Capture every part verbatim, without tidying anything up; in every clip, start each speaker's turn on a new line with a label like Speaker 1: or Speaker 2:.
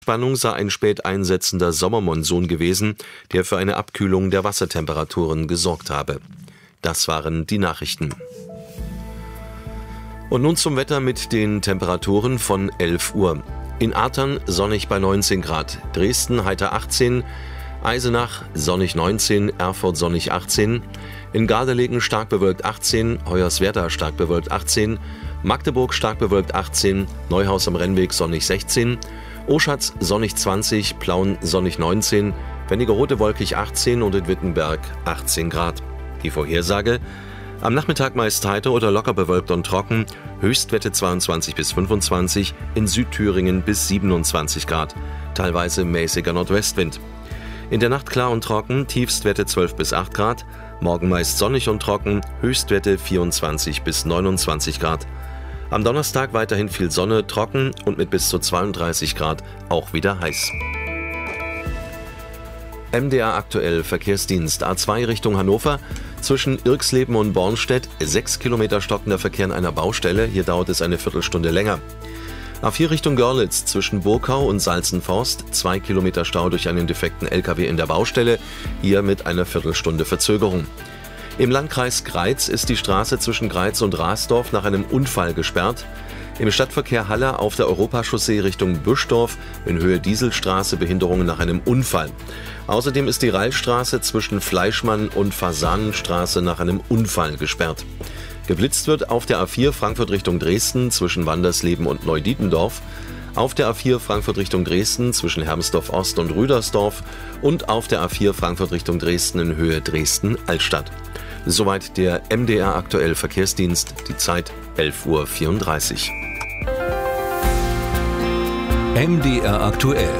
Speaker 1: Spannung sei ein spät einsetzender Sommermonsun gewesen, der für eine Abkühlung der Wassertemperaturen gesorgt habe. Das waren die Nachrichten. Und nun zum Wetter mit den Temperaturen von elf Uhr. In Athern sonnig bei neunzehn Grad, Dresden heiter achtzehn, Eisenach sonnig neunzehn, Erfurt sonnig achtzehn, in Gardelegen stark bewölkt achtzehn, Hoyerswerda stark bewölkt achtzehn, Magdeburg stark bewölkt achtzehn, Neuhaus am Rennweg sonnig sechzehn, Oschatz sonnig zwanzig, Plauen sonnig neunzehn, Wernigerode wolkig achtzehn und in Wittenberg achtzehn Grad. Die Vorhersage: Am Nachmittag meist heiter oder locker bewölkt und trocken, Höchstwerte zweiundzwanzig bis fünfundzwanzig, in Südthüringen bis siebenundzwanzig Grad, teilweise mäßiger Nordwestwind. In der Nacht klar und trocken, Tiefstwerte zwölf bis acht Grad, morgen meist sonnig und trocken, Höchstwerte vierundzwanzig bis neunundzwanzig Grad. Am Donnerstag weiterhin viel Sonne, trocken und mit bis zu zweiunddreißig Grad auch wieder heiß. M D R aktuell Verkehrsdienst A zwei Richtung Hannover. Zwischen Irxleben und Bornstedt sechs Kilometer stockender Verkehr an einer Baustelle. Hier dauert es eine Viertelstunde länger. A vier Richtung Görlitz zwischen Burkau und Salzenforst. zwei Kilometer Stau durch einen defekten L K W in der Baustelle. Hier mit einer Viertelstunde Verzögerung. Im Landkreis Greiz ist die Straße zwischen Greiz und Rasdorf nach einem Unfall gesperrt. Im Stadtverkehr Halle auf der Europachaussee Richtung Büschdorf in Höhe Dieselstraße Behinderungen nach einem Unfall. Außerdem ist die Rallstraße zwischen Fleischmann und Fasanenstraße nach einem Unfall gesperrt. Geblitzt wird auf der A vier Frankfurt Richtung Dresden zwischen Wandersleben und Neudietendorf, auf der A vier Frankfurt Richtung Dresden zwischen Hermsdorf Ost und Rüdersdorf und auf der A vier Frankfurt Richtung Dresden in Höhe Dresden-Altstadt. Soweit der M D R aktuell Verkehrsdienst, die Zeit elf Uhr vierunddreißig.
Speaker 2: M D R aktuell.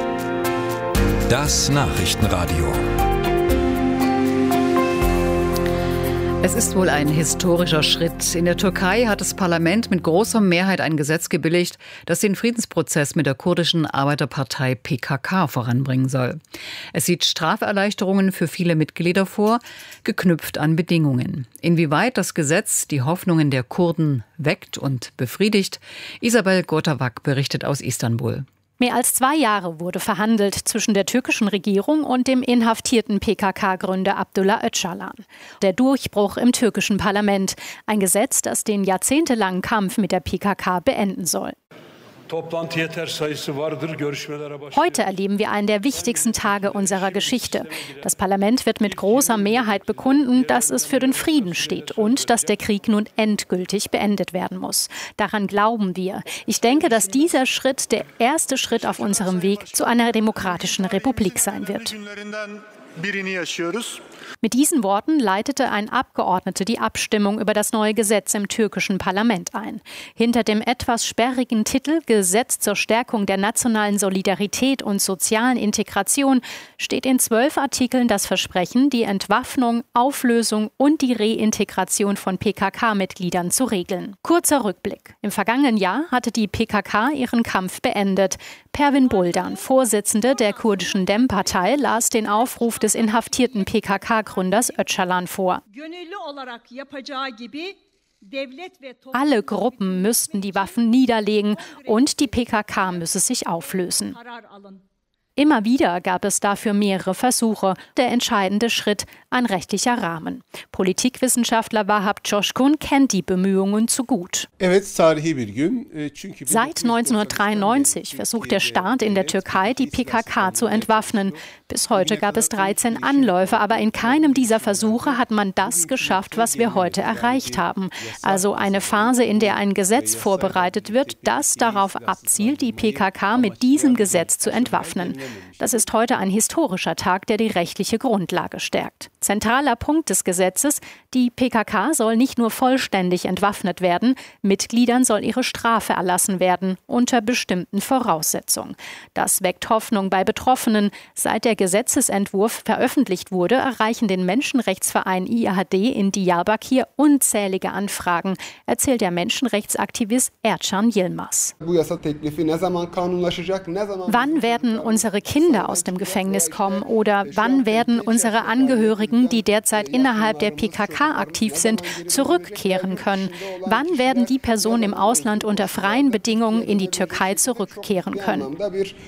Speaker 2: Das Nachrichtenradio.
Speaker 3: Es ist wohl ein historischer Schritt. In der Türkei hat das Parlament mit großer Mehrheit ein Gesetz gebilligt, das den Friedensprozess mit der kurdischen Arbeiterpartei P K K voranbringen soll. Es sieht Straferleichterungen für viele Mitglieder vor, geknüpft an Bedingungen. Inwieweit das Gesetz die Hoffnungen der Kurden weckt und befriedigt, Isabel Gotawak berichtet aus Istanbul.
Speaker 4: Mehr als zwei Jahre wurde verhandelt zwischen der türkischen Regierung und dem inhaftierten P K K-Gründer Abdullah Öcalan. Der Durchbruch im türkischen Parlament, ein Gesetz, das den jahrzehntelangen Kampf mit der P K K beenden soll. Heute erleben wir einen der wichtigsten Tage unserer Geschichte. Das Parlament wird mit großer Mehrheit bekunden, dass es für den Frieden steht und dass der Krieg nun endgültig beendet werden muss. Daran glauben wir. Ich denke, dass dieser Schritt der erste Schritt auf unserem Weg zu einer demokratischen Republik sein wird. Mit diesen Worten leitete ein Abgeordneter die Abstimmung über das neue Gesetz im türkischen Parlament ein. Hinter dem etwas sperrigen Titel Gesetz zur Stärkung der nationalen Solidarität und sozialen Integration steht in zwölf Artikeln das Versprechen, die Entwaffnung, Auflösung und die Reintegration von P K K-Mitgliedern zu regeln. Kurzer Rückblick. Im vergangenen Jahr hatte die P K K ihren Kampf beendet. Pervin Buldan, Vorsitzende der kurdischen Dem-Partei, las den Aufruf des inhaftierten P K K-Gründers Öcalan vor. Alle Gruppen müssten die Waffen niederlegen und die P K K müsse sich auflösen. Immer wieder gab es dafür mehrere Versuche. Der entscheidende Schritt, ein rechtlicher Rahmen. Politikwissenschaftler Vahap Coşkun kennt die Bemühungen zu gut. Seit neunzehnhundertdreiundneunzig versucht der Staat in der Türkei, die P K K zu entwaffnen. Bis heute gab es dreizehn Anläufe, aber in keinem dieser Versuche hat man das geschafft, was wir heute erreicht haben. Also eine Phase, in der ein Gesetz vorbereitet wird, das darauf abzielt, die P K K mit diesem Gesetz zu entwaffnen. Das ist heute ein historischer Tag, der die rechtliche Grundlage stärkt. Zentraler Punkt des Gesetzes: Die P K K soll nicht nur vollständig entwaffnet werden, Mitgliedern soll ihre Strafe erlassen werden, unter bestimmten Voraussetzungen. Das weckt Hoffnung bei Betroffenen. Seit der Gesetzesentwurf veröffentlicht wurde, erreichen den Menschenrechtsverein I H D in Diyarbakir unzählige Anfragen, erzählt der Menschenrechtsaktivist Ercan Yilmaz. Wann werden unsere Kinder aus dem Gefängnis kommen oder wann werden unsere Angehörigen Angehörigen, die derzeit innerhalb der P K K aktiv sind, zurückkehren können? Wann werden die Personen im Ausland unter freien Bedingungen in die Türkei zurückkehren können?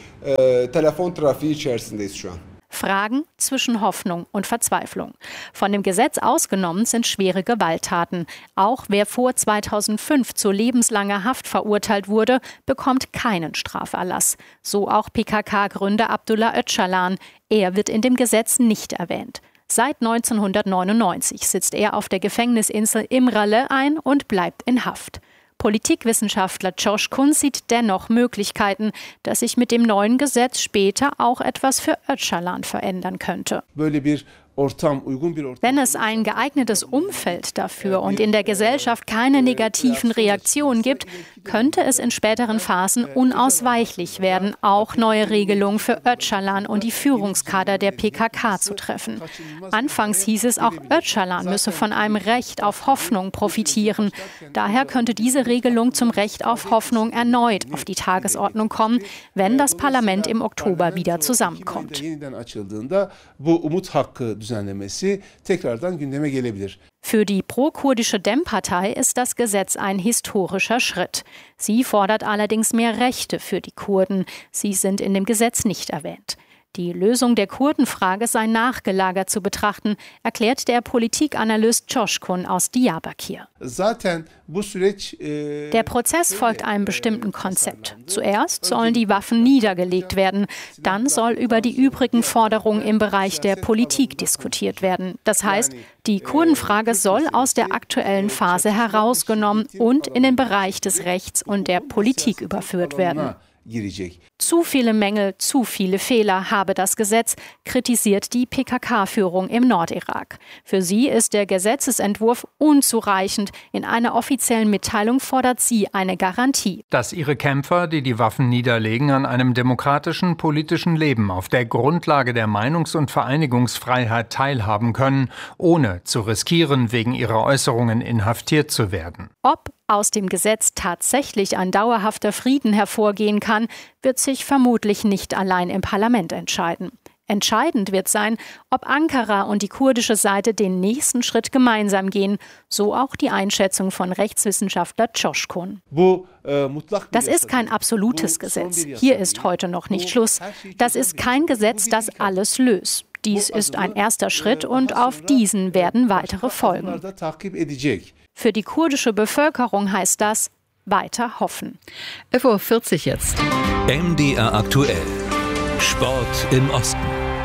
Speaker 4: Fragen zwischen Hoffnung und Verzweiflung. Von dem Gesetz ausgenommen sind schwere Gewalttaten. Auch wer vor zweitausendfünf zu lebenslanger Haft verurteilt wurde, bekommt keinen Straferlass. So auch P K K-Gründer Abdullah Öcalan. Er wird in dem Gesetz nicht erwähnt. Seit neunzehnhundertneunundneunzig sitzt er auf der Gefängnisinsel İmralı ein und bleibt in Haft. Politikwissenschaftler Coşkun sieht dennoch Möglichkeiten, dass sich mit dem neuen Gesetz später auch etwas für Öcalan verändern könnte. Wenn es ein geeignetes Umfeld dafür und in der Gesellschaft keine negativen Reaktionen gibt, könnte es in späteren Phasen unausweichlich werden, auch neue Regelungen für Öcalan und die Führungskader der P K K zu treffen. Anfangs hieß es, auch Öcalan müsse von einem Recht auf Hoffnung profitieren. Daher könnte diese Regelung zum Recht auf Hoffnung erneut auf die Tagesordnung kommen, wenn das Parlament im Oktober wieder zusammenkommt. Für die pro-kurdische Dem-Partei ist das Gesetz ein historischer Schritt. Sie fordert allerdings mehr Rechte für die Kurden. Sie sind in dem Gesetz nicht erwähnt. Die Lösung der Kurdenfrage sei nachgelagert zu betrachten, erklärt der Politikanalyst Coşkun aus Diyarbakır. Der Prozess folgt einem bestimmten Konzept. Zuerst sollen die Waffen niedergelegt werden, dann soll über die übrigen Forderungen im Bereich der Politik diskutiert werden. Das heißt, die Kurdenfrage soll aus der aktuellen Phase herausgenommen und in den Bereich des Rechts und der Politik überführt werden. Zu viele Mängel, zu viele Fehler habe das Gesetz, kritisiert die P K K-Führung im Nordirak. Für sie ist der Gesetzesentwurf unzureichend. In einer offiziellen Mitteilung fordert sie eine Garantie.
Speaker 5: Dass ihre Kämpfer, die die Waffen niederlegen, an einem demokratischen politischen Leben auf der Grundlage der Meinungs- und Vereinigungsfreiheit teilhaben können, ohne zu riskieren, wegen ihrer Äußerungen inhaftiert zu werden.
Speaker 4: Ob aus dem Gesetz tatsächlich ein dauerhafter Frieden hervorgehen kann, wird sich vermutlich nicht allein im Parlament entscheiden. Entscheidend wird sein, ob Ankara und die kurdische Seite den nächsten Schritt gemeinsam gehen, so auch die Einschätzung von Rechtswissenschaftler Coşkun. Das ist kein absolutes Gesetz. Hier ist heute noch nicht Schluss. Das ist kein Gesetz, das alles löst. Dies ist ein erster Schritt und auf diesen werden weitere folgen. Für die kurdische Bevölkerung heißt das weiter hoffen.
Speaker 3: elf Uhr vierzig jetzt.
Speaker 2: M D R aktuell. Sport im Osten.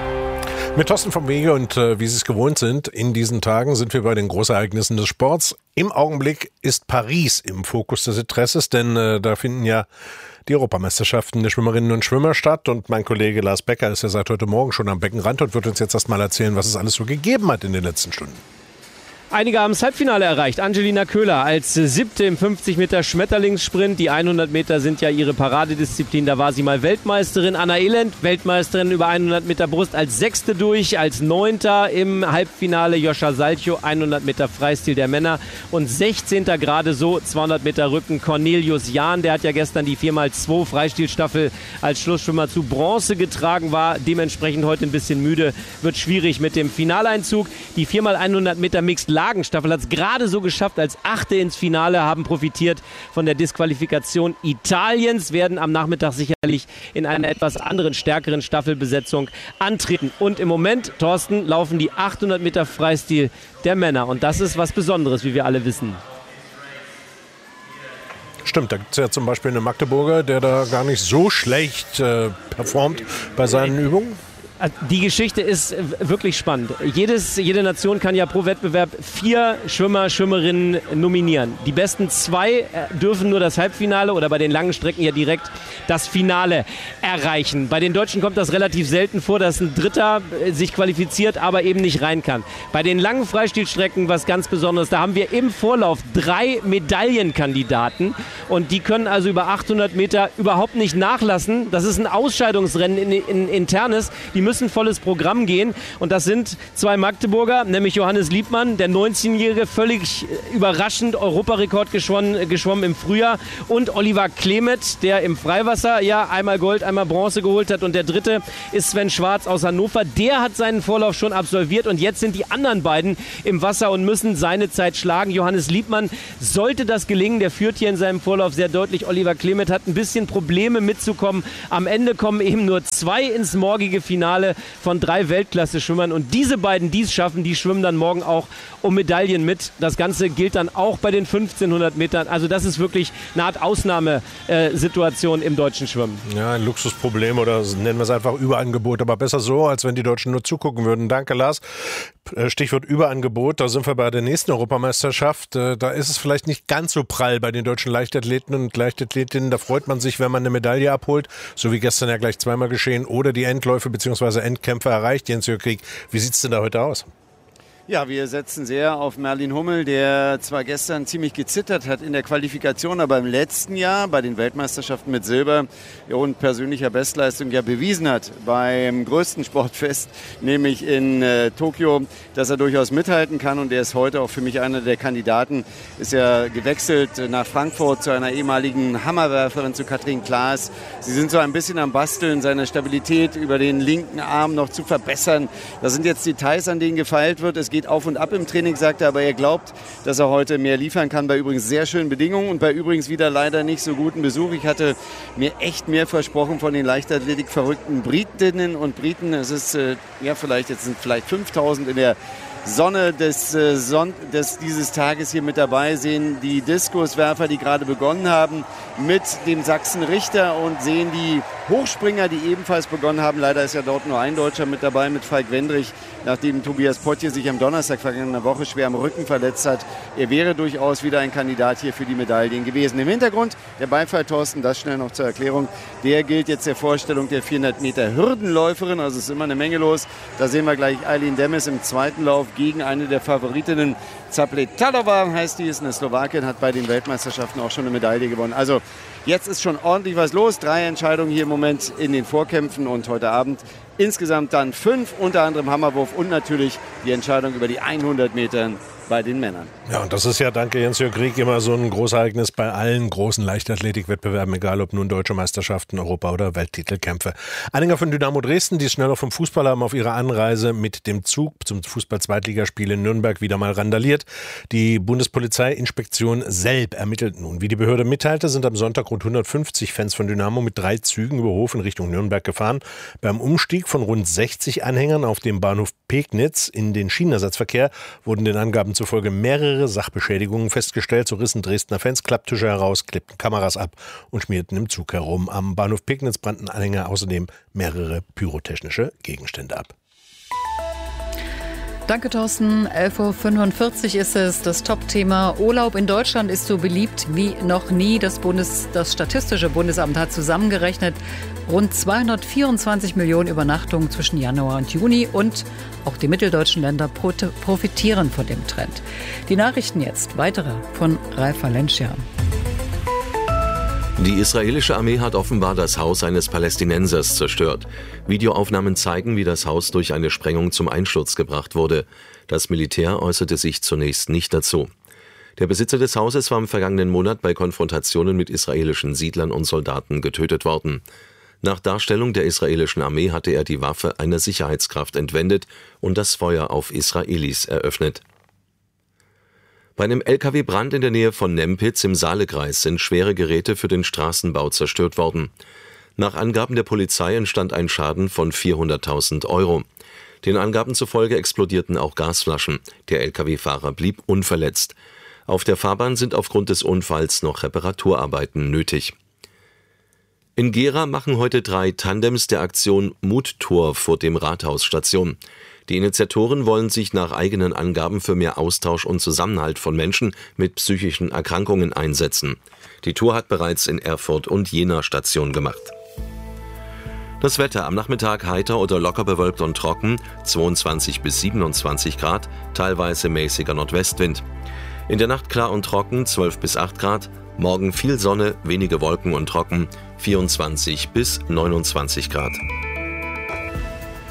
Speaker 6: Mit Thorsten vom Wege und äh, wie Sie es gewohnt sind, in diesen Tagen sind wir bei den Großereignissen des Sports. Im Augenblick ist Paris im Fokus des Interesses, denn äh, da finden ja die Europameisterschaften der Schwimmerinnen und Schwimmer statt. Und mein Kollege Lars Becker ist ja seit heute Morgen schon am Beckenrand und wird uns jetzt erst mal erzählen, was es alles so gegeben hat in den letzten Stunden.
Speaker 7: Einige haben das Halbfinale erreicht. Angelina Köhler als Siebte im fünfzig Meter Schmetterlingssprint. Die hundert Meter sind ja ihre Paradedisziplin. Da war sie mal Weltmeisterin. Anna Elend, Weltmeisterin über hundert Meter Brust, als Sechste durch. Als Neunter im Halbfinale Joscha Salcho, hundert Meter Freistil der Männer. Und sechzehnter gerade so, zweihundert Meter Rücken, Cornelius Jahn. Der hat ja gestern die vier mal zwei Freistilstaffel als Schlussschwimmer zu Bronze getragen, war dementsprechend heute ein bisschen müde. Wird schwierig mit dem Finaleinzug. Die vier mal hundert Meter Mixed Lagenstaffel hat es gerade so geschafft, als Achte ins Finale, haben profitiert von der Disqualifikation Italiens, werden am Nachmittag sicherlich in einer etwas anderen, stärkeren Staffelbesetzung antreten. Und im Moment, Thorsten, laufen die achthundert Meter Freistil der Männer. Und das ist was Besonderes, wie wir alle wissen.
Speaker 6: Stimmt, da gibt es ja zum Beispiel einen Magdeburger, der da gar nicht so schlecht äh, performt bei seinen Übungen.
Speaker 7: Die Geschichte ist wirklich spannend. Jedes, jede Nation kann ja pro Wettbewerb vier Schwimmer, Schwimmerinnen nominieren. Die besten zwei dürfen nur das Halbfinale oder bei den langen Strecken ja direkt das Finale erreichen. Bei den Deutschen kommt das relativ selten vor, dass ein Dritter sich qualifiziert, aber eben nicht rein kann. Bei den langen Freistilstrecken was ganz Besonderes. Da haben wir im Vorlauf drei Medaillenkandidaten und die können also über achthundert Meter überhaupt nicht nachlassen. Das ist ein Ausscheidungsrennen in, in, internes. Die müssen müssen volles Programm gehen. Und das sind zwei Magdeburger, nämlich Johannes Liebmann, der neunzehnjährige, völlig überraschend Europarekord geschwommen, geschwommen im Frühjahr. Und Oliver Klemet, der im Freiwasser ja einmal Gold, einmal Bronze geholt hat. Und der dritte ist Sven Schwarz aus Hannover. Der hat seinen Vorlauf schon absolviert. Und jetzt sind die anderen beiden im Wasser und müssen seine Zeit schlagen. Johannes Liebmann, sollte das gelingen, der führt hier in seinem Vorlauf sehr deutlich. Oliver Klemet hat ein bisschen Probleme mitzukommen. Am Ende kommen eben nur zwei ins morgige Finale von drei Weltklasse-Schwimmern. Und diese beiden, die es schaffen, die schwimmen dann morgen auch um Medaillen mit. Das Ganze gilt dann auch bei den fünfzehnhundert Metern. Also das ist wirklich eine Art Ausnahmesituation im deutschen Schwimmen.
Speaker 6: Ja, ein Luxusproblem oder nennen wir es einfach Überangebot. Aber besser so, als wenn die Deutschen nur zugucken würden. Danke, Lars. Stichwort Überangebot, da sind wir bei der nächsten Europameisterschaft. Da ist es vielleicht nicht ganz so prall bei den deutschen Leichtathleten und Leichtathletinnen. Da freut man sich, wenn man eine Medaille abholt, so wie gestern ja gleich zweimal geschehen, oder die Endläufe bzw. Endkämpfe erreicht. Jens-Jörg Krieg, wie sieht es denn da heute aus?
Speaker 8: Ja, wir setzen sehr auf Merlin Hummel, der zwar gestern ziemlich gezittert hat in der Qualifikation, aber im letzten Jahr bei den Weltmeisterschaften mit Silber und persönlicher Bestleistung ja bewiesen hat beim größten Sportfest, nämlich in äh, Tokio, dass er durchaus mithalten kann, und er ist heute auch für mich einer der Kandidaten. Ist ja gewechselt nach Frankfurt zu einer ehemaligen Hammerwerferin, zu Katrin Klaas. Sie sind so ein bisschen am Basteln, seine Stabilität über den linken Arm noch zu verbessern. Das sind jetzt Details, an denen gefeilt wird. Es geht auf und ab im Training, sagt er, aber er glaubt, dass er heute mehr liefern kann, bei übrigens sehr schönen Bedingungen und bei übrigens wieder leider nicht so guten Besuch. Ich hatte mir echt mehr versprochen von den Leichtathletik verrückten Britinnen und Briten. Es ist, äh, ja vielleicht, jetzt sind vielleicht fünftausend in der Sonne des, äh, Son- des dieses Tages hier mit dabei, sehen die Diskuswerfer, die gerade begonnen haben, mit dem Sachsen Richter, und sehen die Hochspringer, die ebenfalls begonnen haben. Leider ist ja dort nur ein Deutscher mit dabei, mit Falk Wendrich, nachdem Tobias Potje sich am Donnerstag vergangener Woche schwer am Rücken verletzt hat. Er wäre durchaus wieder ein Kandidat hier für die Medaillen gewesen. Im Hintergrund der Beifall Thorsten, das schnell noch zur Erklärung, der gilt jetzt der Vorstellung der vierhundert Meter Hürdenläuferin, also es ist immer eine Menge los. Da sehen wir gleich Eileen Demes im zweiten Lauf gegen eine der Favoritinnen. Zapletalova heißt die, ist eine Slowakin, hat bei den Weltmeisterschaften auch schon eine Medaille gewonnen. Also jetzt ist schon ordentlich was los. Drei Entscheidungen hier im Moment in den Vorkämpfen und heute Abend insgesamt dann fünf, unter anderem Hammerwurf und natürlich die Entscheidung über die hundert Metern bei den Männern.
Speaker 6: Ja, und das ist ja, danke Jens-Jörg Krieg, immer so ein Großereignis bei allen großen Leichtathletikwettbewerben, egal ob nun deutsche Meisterschaften, Europa- oder Welttitelkämpfe. Anhänger von Dynamo Dresden, die es schneller vom Fußball haben, auf ihrer Anreise mit dem Zug zum Fußball-Zweitligaspiel in Nürnberg wieder mal randaliert. Die Bundespolizeiinspektion Selb ermittelt nun. Wie die Behörde mitteilte, sind am Sonntag rund hundertfünfzig Fans von Dynamo mit drei Zügen über Hof in Richtung Nürnberg gefahren. Beim Umstieg von rund sechzig Anhängern auf dem Bahnhof Pegnitz in den Schienenersatzverkehr wurden den Angaben zufolge mehrere Sachbeschädigungen festgestellt. So rissen Dresdner Fans Klapptische heraus, klippten Kameras ab und schmierten im Zug herum. Am Bahnhof Pegnitz brannten Anhänger außerdem mehrere pyrotechnische Gegenstände ab.
Speaker 3: Danke, Thorsten. elf Uhr fünfundvierzig ist es. Das Top-Thema Urlaub in Deutschland ist so beliebt wie noch nie. Das, Bundes, das Statistische Bundesamt hat zusammengerechnet, rund zweihundertvierundzwanzig Millionen Übernachtungen zwischen Januar und Juni, und auch die mitteldeutschen Länder profitieren von dem Trend. Die Nachrichten jetzt, weitere von Ralf Valencia.
Speaker 1: Die israelische Armee hat offenbar das Haus eines Palästinensers zerstört. Videoaufnahmen zeigen, wie das Haus durch eine Sprengung zum Einsturz gebracht wurde. Das Militär äußerte sich zunächst nicht dazu. Der Besitzer des Hauses war im vergangenen Monat bei Konfrontationen mit israelischen Siedlern und Soldaten getötet worden. Nach Darstellung der israelischen Armee hatte er die Waffe einer Sicherheitskraft entwendet und das Feuer auf Israelis eröffnet. Bei einem L K W-Brand in der Nähe von Nempitz im Saalekreis sind schwere Geräte für den Straßenbau zerstört worden. Nach Angaben der Polizei entstand ein Schaden von vierhunderttausend Euro. Den Angaben zufolge explodierten auch Gasflaschen. Der L K W-Fahrer blieb unverletzt. Auf der Fahrbahn sind aufgrund des Unfalls noch Reparaturarbeiten nötig. In Gera machen heute drei Tandems der Aktion Muttour vor dem Rathaus Station. Die Initiatoren wollen sich nach eigenen Angaben für mehr Austausch und Zusammenhalt von Menschen mit psychischen Erkrankungen einsetzen. Die Tour hat bereits in Erfurt und Jena Station gemacht. Das Wetter: am Nachmittag heiter oder locker bewölkt und trocken, zweiundzwanzig bis siebenundzwanzig Grad, teilweise mäßiger Nordwestwind. In der Nacht klar und trocken, zwölf bis acht Grad, morgen viel Sonne, wenige Wolken und trocken, vierundzwanzig bis neunundzwanzig Grad.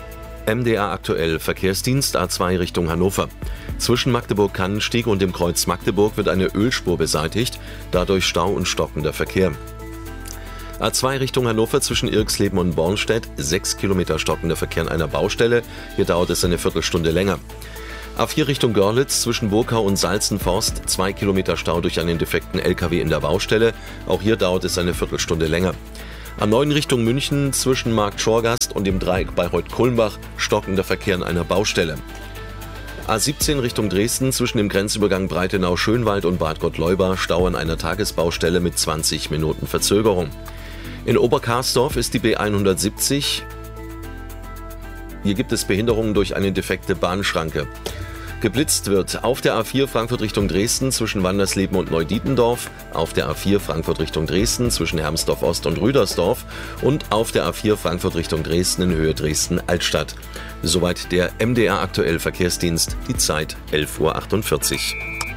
Speaker 1: M D R aktuell Verkehrsdienst A zwei Richtung Hannover. Zwischen Magdeburg-Kannenstieg und dem Kreuz Magdeburg wird eine Ölspur beseitigt, dadurch Stau und stockender Verkehr. A zwei Richtung Hannover zwischen Irxleben und Bornstedt, sechs Kilometer stockender Verkehr an einer Baustelle, hier dauert es eine Viertelstunde länger. A vier Richtung Görlitz zwischen Burkau und Salzenforst, zwei Kilometer Stau durch einen defekten L K W in der Baustelle, auch hier dauert es eine Viertelstunde länger. A neun Richtung München zwischen Markt Schorgast und dem Dreieck Bayreuth-Kulmbach, stockender Verkehr an einer Baustelle. A siebzehn Richtung Dresden zwischen dem Grenzübergang Breitenau-Schönwald und Bad Gottleuba, Stau an einer Tagesbaustelle mit zwanzig Minuten Verzögerung. In Oberkarsdorf ist die B hundertsiebzig. Hier gibt es Behinderungen durch eine defekte Bahnschranke. Geblitzt wird auf der A vier Frankfurt Richtung Dresden zwischen Wandersleben und Neudietendorf, auf der A vier Frankfurt Richtung Dresden zwischen Hermsdorf Ost und Rüdersdorf und auf der A vier Frankfurt Richtung Dresden in Höhe Dresden-Altstadt. Soweit der M D R aktuell Verkehrsdienst, die Zeit elf Uhr achtundvierzig.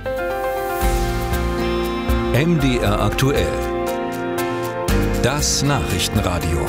Speaker 2: M D R aktuell. Das Nachrichtenradio.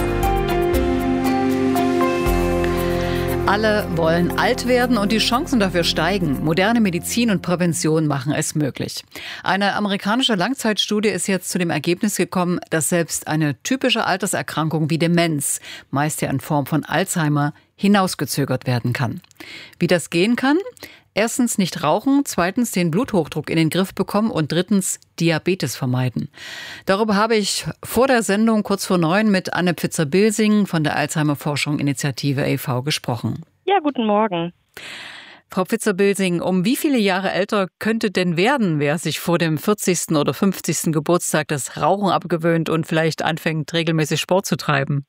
Speaker 3: Alle wollen alt werden und die Chancen dafür steigen. Moderne Medizin und Prävention machen es möglich. Eine amerikanische Langzeitstudie ist jetzt zu dem Ergebnis gekommen, dass selbst eine typische Alterserkrankung wie Demenz, meist ja in Form von Alzheimer, hinausgezögert werden kann. Wie das gehen kann? Erstens nicht rauchen, zweitens den Bluthochdruck in den Griff bekommen und drittens Diabetes vermeiden. Darüber habe ich vor der Sendung kurz vor neun mit Anne Pfitzer-Bilsing von der Alzheimer-Forschung-Initiative e V gesprochen.
Speaker 9: Ja, guten Morgen.
Speaker 3: Frau Pfitzer-Bilsing, um wie viele Jahre älter könnte denn werden, wer sich vor dem vierzigsten oder fünfzigsten Geburtstag das Rauchen abgewöhnt und vielleicht anfängt, regelmäßig Sport zu treiben?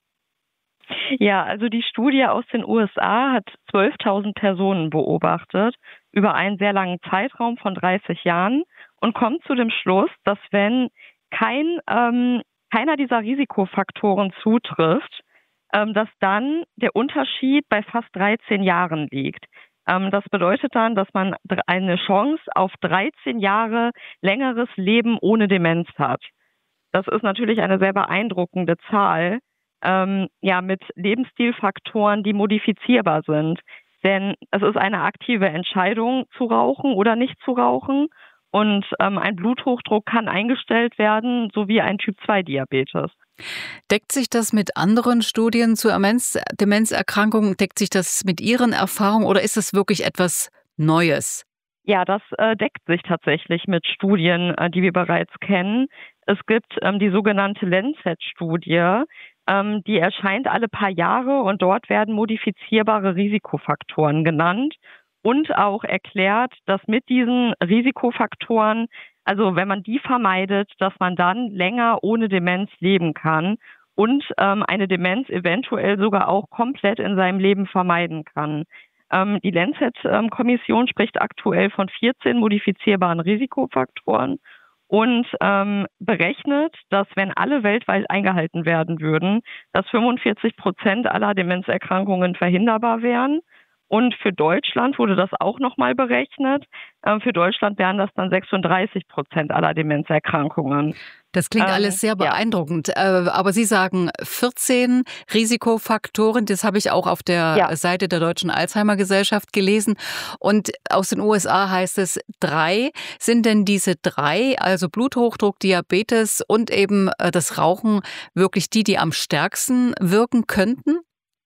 Speaker 9: Ja, also die Studie aus den U S A hat zwölftausend Personen beobachtet über einen sehr langen Zeitraum von dreißig Jahren und kommt zu dem Schluss, dass wenn kein, ähm, keiner dieser Risikofaktoren zutrifft, ähm, dass dann der Unterschied bei fast dreizehn Jahren liegt. Ähm, das bedeutet dann, dass man eine Chance auf dreizehn Jahre längeres Leben ohne Demenz hat. Das ist natürlich eine sehr beeindruckende Zahl. Ähm, ja, mit Lebensstilfaktoren, die modifizierbar sind. Denn es ist eine aktive Entscheidung, zu rauchen oder nicht zu rauchen. Und ähm, ein Bluthochdruck kann eingestellt werden, sowie ein Typ zwei Diabetes.
Speaker 3: Deckt sich das mit anderen Studien zu Demenzerkrankungen? Deckt sich das mit Ihren Erfahrungen oder ist das wirklich etwas Neues?
Speaker 9: Ja, das äh, deckt sich tatsächlich mit Studien, äh, die wir bereits kennen. Es gibt ähm, die sogenannte Lancet-Studie, ähm, die erscheint alle paar Jahre und dort werden modifizierbare Risikofaktoren genannt und auch erklärt, dass mit diesen Risikofaktoren, also wenn man die vermeidet, dass man dann länger ohne Demenz leben kann und ähm, eine Demenz eventuell sogar auch komplett in seinem Leben vermeiden kann. Ähm, die Lancet-Kommission spricht aktuell von vierzehn modifizierbaren Risikofaktoren und ähm, berechnet, dass wenn alle weltweit eingehalten werden würden, dass fünfundvierzig Prozent aller Demenzerkrankungen verhinderbar wären. Und für Deutschland wurde das auch nochmal berechnet. Ähm, für Deutschland wären das dann sechsunddreißig Prozent aller Demenzerkrankungen.
Speaker 3: Das klingt alles sehr beeindruckend. Ja. Aber Sie sagen vierzehn Risikofaktoren. Das habe ich auch auf der ja. Seite der Deutschen Alzheimer-Gesellschaft gelesen. Und aus den U S A heißt es drei. Sind denn diese drei, also Bluthochdruck, Diabetes und eben das Rauchen, wirklich die, die am stärksten wirken könnten?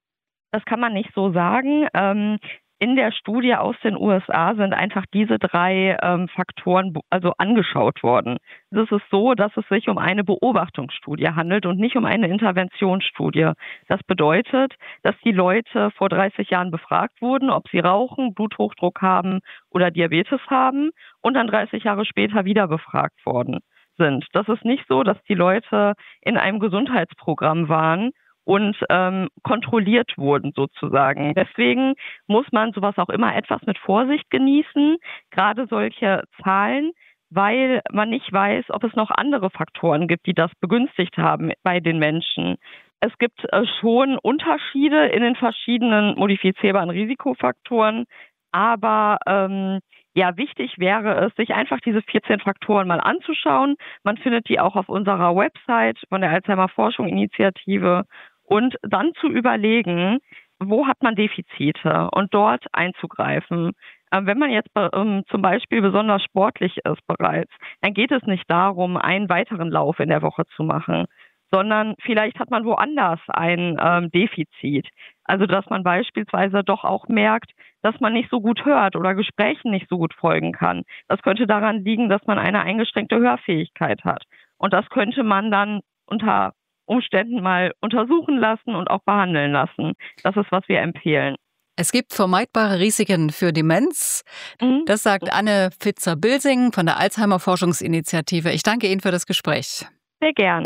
Speaker 9: Das kann man nicht so sagen. Ähm, in der Studie aus den U S A sind einfach diese drei ähm, Faktoren also angeschaut worden. Es ist so, dass es sich um eine Beobachtungsstudie handelt und nicht um eine Interventionsstudie. Das bedeutet, dass die Leute vor dreißig Jahren befragt wurden, ob sie rauchen, Bluthochdruck haben oder Diabetes haben und dann dreißig Jahre später wieder befragt worden sind. Das ist nicht so, dass die Leute in einem Gesundheitsprogramm waren und ähm, kontrolliert wurden sozusagen. Deswegen muss man sowas auch immer etwas mit Vorsicht genießen, gerade solche Zahlen, weil man nicht weiß, ob es noch andere Faktoren gibt, die das begünstigt haben bei den Menschen. Es gibt äh, schon Unterschiede in den verschiedenen modifizierbaren Risikofaktoren, aber ähm, ja, wichtig wäre es, sich einfach diese vierzehn Faktoren mal anzuschauen. Man findet die auch auf unserer Website von der Alzheimer-Forschung-Initiative. Und dann zu überlegen, wo hat man Defizite und dort einzugreifen. Wenn man jetzt ähm, zum Beispiel besonders sportlich ist bereits, dann geht es nicht darum, einen weiteren Lauf in der Woche zu machen, sondern vielleicht hat man woanders ein ähm, Defizit. Also dass man beispielsweise doch auch merkt, dass man nicht so gut hört oder Gesprächen nicht so gut folgen kann. Das könnte daran liegen, dass man eine eingeschränkte Hörfähigkeit hat. Und das könnte man dann unter Umständen mal untersuchen lassen und auch behandeln lassen. Das ist, was wir empfehlen.
Speaker 3: Es gibt vermeidbare Risiken für Demenz. Das sagt Anne Pfitzer-Bilsing von der Alzheimer-Forschungsinitiative. Ich danke Ihnen für das Gespräch.
Speaker 9: Sehr gern.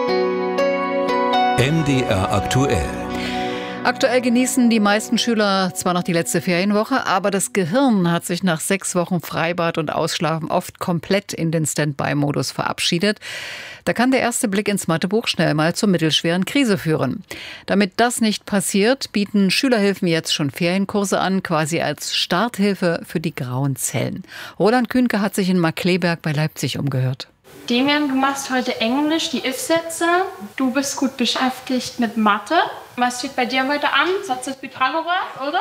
Speaker 2: M D R aktuell.
Speaker 3: Aktuell genießen die meisten Schüler zwar noch die letzte Ferienwoche, aber das Gehirn hat sich nach sechs Wochen Freibad und Ausschlafen oft komplett in den Standby-Modus verabschiedet. Da kann der erste Blick ins Mathebuch schnell mal zur mittelschweren Krise führen. Damit das nicht passiert, bieten Schülerhilfen jetzt schon Ferienkurse an, quasi als Starthilfe für die grauen Zellen. Roland Kühnke hat sich in Markkleeberg bei Leipzig umgehört.
Speaker 10: Demian, du machst heute Englisch, die If-Sätze. Du bist gut beschäftigt mit Mathe. Was steht bei dir heute an? Satz des Pythagoras, oder?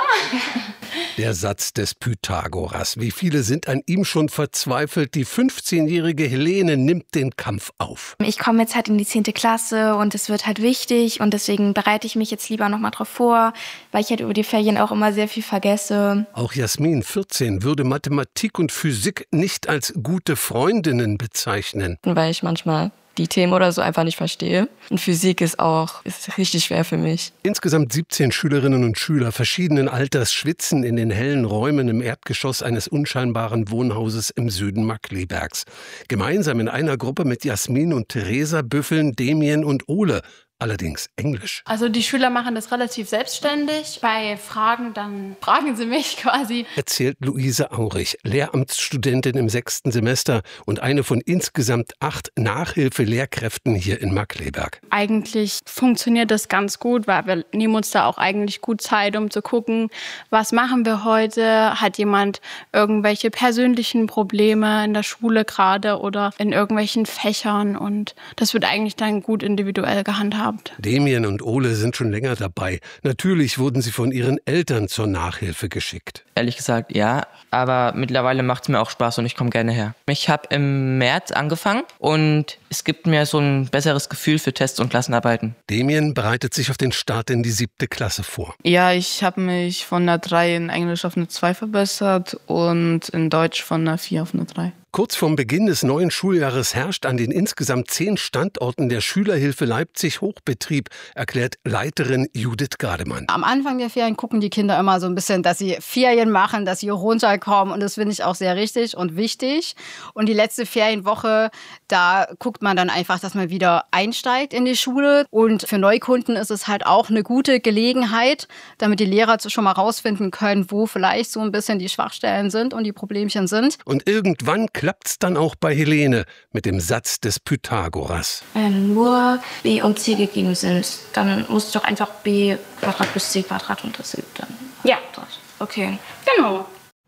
Speaker 11: Der Satz des Pythagoras. Wie viele sind an ihm schon verzweifelt? Die fünfzehnjährige Helene nimmt den Kampf auf.
Speaker 12: Ich komme jetzt halt in die zehnte Klasse und es wird halt wichtig und deswegen bereite ich mich jetzt lieber noch mal drauf vor, weil ich halt über die Ferien auch immer sehr viel vergesse.
Speaker 11: Auch Jasmin, vierzehn, würde Mathematik und Physik nicht als gute Freundinnen bezeichnen.
Speaker 13: Weil ich manchmal die Themen oder so einfach nicht verstehe. Und Physik ist auch ist richtig schwer für mich.
Speaker 11: Insgesamt siebzehn Schülerinnen und Schüler verschiedenen Alters schwitzen in den hellen Räumen im Erdgeschoss eines unscheinbaren Wohnhauses im Süden Markkleebergs. Gemeinsam in einer Gruppe mit Jasmin und Theresa büffeln Demian und Ole. Allerdings Englisch.
Speaker 10: Also die Schüler machen das relativ selbstständig. Bei Fragen, dann fragen sie mich quasi.
Speaker 11: Erzählt Luise Aurich, Lehramtsstudentin im sechsten Semester und eine von insgesamt acht Nachhilfelehrkräften hier in Markkleeberg.
Speaker 10: Eigentlich funktioniert das ganz gut, weil wir nehmen uns da auch eigentlich gut Zeit, um zu gucken, was machen wir heute? Hat jemand irgendwelche persönlichen Probleme in der Schule gerade oder in irgendwelchen Fächern? Und das wird eigentlich dann gut individuell gehandhabt.
Speaker 11: Demian und Ole sind schon länger dabei. Natürlich wurden sie von ihren Eltern zur Nachhilfe geschickt.
Speaker 14: Ehrlich gesagt, ja. Aber mittlerweile macht es mir auch Spaß und ich komme gerne her. Ich habe im März angefangen und es gibt mir so ein besseres Gefühl für Tests und Klassenarbeiten.
Speaker 11: Demian bereitet sich auf den Start in die siebte Klasse vor.
Speaker 13: Ja, ich habe mich von einer drei in Englisch auf eine zwei verbessert und in Deutsch von einer vier auf eine drei.
Speaker 11: Kurz vorm Beginn des neuen Schuljahres herrscht an den insgesamt zehn Standorten der Schülerhilfe Leipzig Hochbetrieb, erklärt Leiterin Judith Gardemann.
Speaker 15: Am Anfang der Ferien gucken die Kinder immer so ein bisschen, dass sie Ferien machen, dass sie runterkommen und das finde ich auch sehr richtig und wichtig. Und die letzte Ferienwoche, da guckt man dann einfach, dass man wieder einsteigt in die Schule. Und für Neukunden ist es halt auch eine gute Gelegenheit, damit die Lehrer schon mal rausfinden können, wo vielleicht so ein bisschen die Schwachstellen sind und die Problemchen sind.
Speaker 11: Und irgendwann klappt's dann auch bei Helene mit dem Satz des Pythagoras.
Speaker 12: Wenn nur b und c gegeben sind, dann muss doch einfach b Quadrat plus c Quadrat und das gibt dann.
Speaker 10: Ja.
Speaker 12: Okay.
Speaker 10: Genau.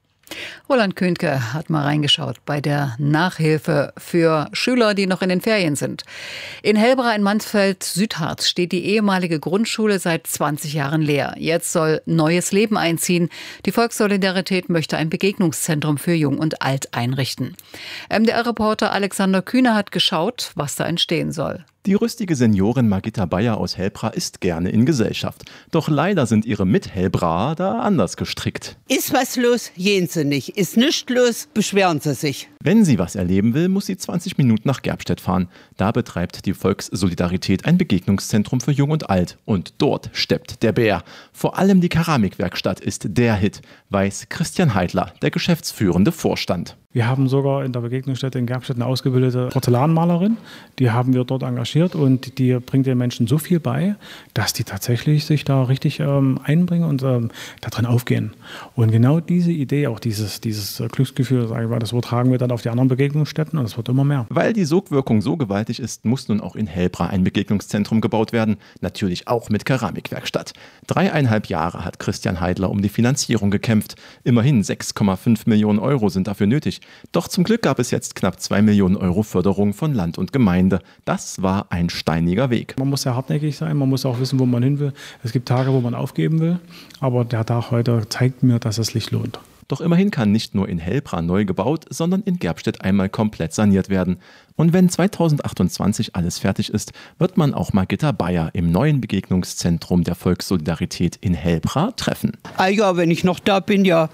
Speaker 3: Roland Kühnke hat mal reingeschaut bei der Nachhilfe für Schüler, die noch in den Ferien sind. In Hellbra in Mansfeld-Südharz steht die ehemalige Grundschule seit zwanzig Jahren leer. Jetzt soll neues Leben einziehen. Die Volkssolidarität möchte ein Begegnungszentrum für Jung und Alt einrichten. M D R-Reporter Alexander Kühne hat geschaut, was da entstehen soll.
Speaker 16: Die rüstige Seniorin Margitta Bayer aus Hellbra ist gerne in Gesellschaft. Doch leider sind ihre Mit-Hellbraer da anders gestrickt.
Speaker 17: Ist was los, gehen Sie nicht. Ist nichts los, beschweren Sie sich.
Speaker 16: Wenn sie was erleben will, muss sie zwanzig Minuten nach Gerbstedt fahren. Da betreibt die Volkssolidarität ein Begegnungszentrum für Jung und Alt. Und dort steppt der Bär. Vor allem die Keramikwerkstatt ist der Hit, weiß Christian Heidler, der geschäftsführende Vorstand.
Speaker 18: Wir haben sogar in der Begegnungsstätte in Gerbstedt eine ausgebildete Porzellanmalerin. Die haben wir dort engagiert und die bringt den Menschen so viel bei, dass die tatsächlich sich da richtig ähm, einbringen und ähm, da drin aufgehen. Und genau diese Idee, auch dieses, dieses Glücksgefühl, sage ich mal, das übertragen wir dann auf die anderen Begegnungsstätten und es wird immer mehr.
Speaker 16: Weil die Sogwirkung so gewaltig ist, muss nun auch in Hellbra ein Begegnungszentrum gebaut werden. Natürlich auch mit Keramikwerkstatt. Dreieinhalb Jahre hat Christian Heidler um die Finanzierung gekämpft. Immerhin sechs Komma fünf Millionen Euro sind dafür nötig. Doch zum Glück gab es jetzt knapp zwei Millionen Euro Förderung von Land und Gemeinde. Das war ein steiniger Weg.
Speaker 18: Man muss sehr hartnäckig sein, man muss auch wissen, wo man hin will. Es gibt Tage, wo man aufgeben will, aber der Tag heute zeigt mir, dass es sich lohnt.
Speaker 16: Doch immerhin kann nicht nur in Hellbra neu gebaut, sondern in Gerbstedt einmal komplett saniert werden. Und wenn zweitausendachtundzwanzig alles fertig ist, wird man auch Margitta Bayer im neuen Begegnungszentrum der Volkssolidarität in Hellbra treffen.
Speaker 17: Ah ja, wenn ich noch da bin, ja.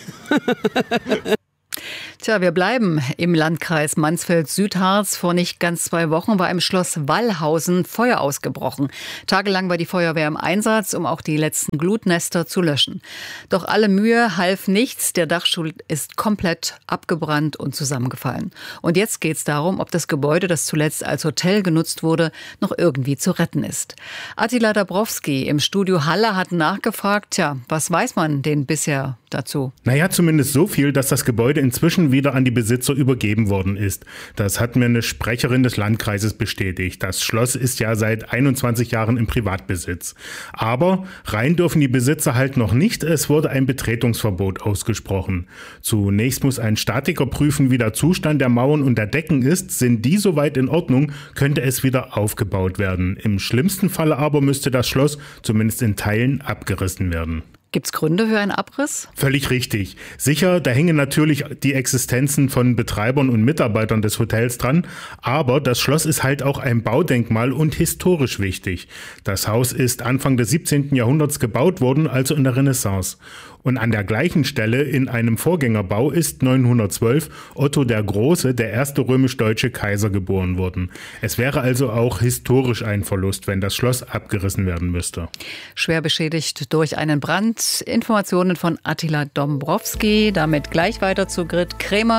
Speaker 3: Tja, wir bleiben im Landkreis Mansfeld-Südharz. Vor nicht ganz zwei Wochen war im Schloss Wallhausen Feuer ausgebrochen. Tagelang war die Feuerwehr im Einsatz, um auch die letzten Glutnester zu löschen. Doch alle Mühe half nichts. Der Dachstuhl ist komplett abgebrannt und zusammengefallen. Und jetzt geht es darum, ob das Gebäude, das zuletzt als Hotel genutzt wurde, noch irgendwie zu retten ist. Attila Dabrowski im Studio Halle hat nachgefragt, tja, was weiß man denn bisher dazu?
Speaker 19: Naja, zumindest so viel, dass das Gebäude inzwischen wieder an die Besitzer übergeben worden ist. Das hat mir eine Sprecherin des Landkreises bestätigt. Das Schloss ist ja seit einundzwanzig Jahren im Privatbesitz. Aber rein dürfen die Besitzer halt noch nicht. Es wurde ein Betretungsverbot ausgesprochen. Zunächst muss ein Statiker prüfen, wie der Zustand der Mauern und der Decken ist. Sind die soweit in Ordnung, könnte es wieder aufgebaut werden. Im schlimmsten Falle aber müsste das Schloss zumindest in Teilen abgerissen werden.
Speaker 3: Gibt es Gründe für einen Abriss?
Speaker 19: Völlig richtig. Sicher, da hängen natürlich die Existenzen von Betreibern und Mitarbeitern des Hotels dran, aber das Schloss ist halt auch ein Baudenkmal und historisch wichtig. Das Haus ist Anfang des siebzehnten Jahrhunderts gebaut worden, also in der Renaissance. Und an der gleichen Stelle in einem Vorgängerbau ist neunhundertzwölf Otto der Große, der erste römisch-deutsche Kaiser, geboren worden. Es wäre also auch historisch ein Verlust, wenn das Schloss abgerissen werden müsste.
Speaker 3: Schwer beschädigt durch einen Brand. Informationen von Attila Dabrowski. Damit gleich weiter zu Grit Krämer.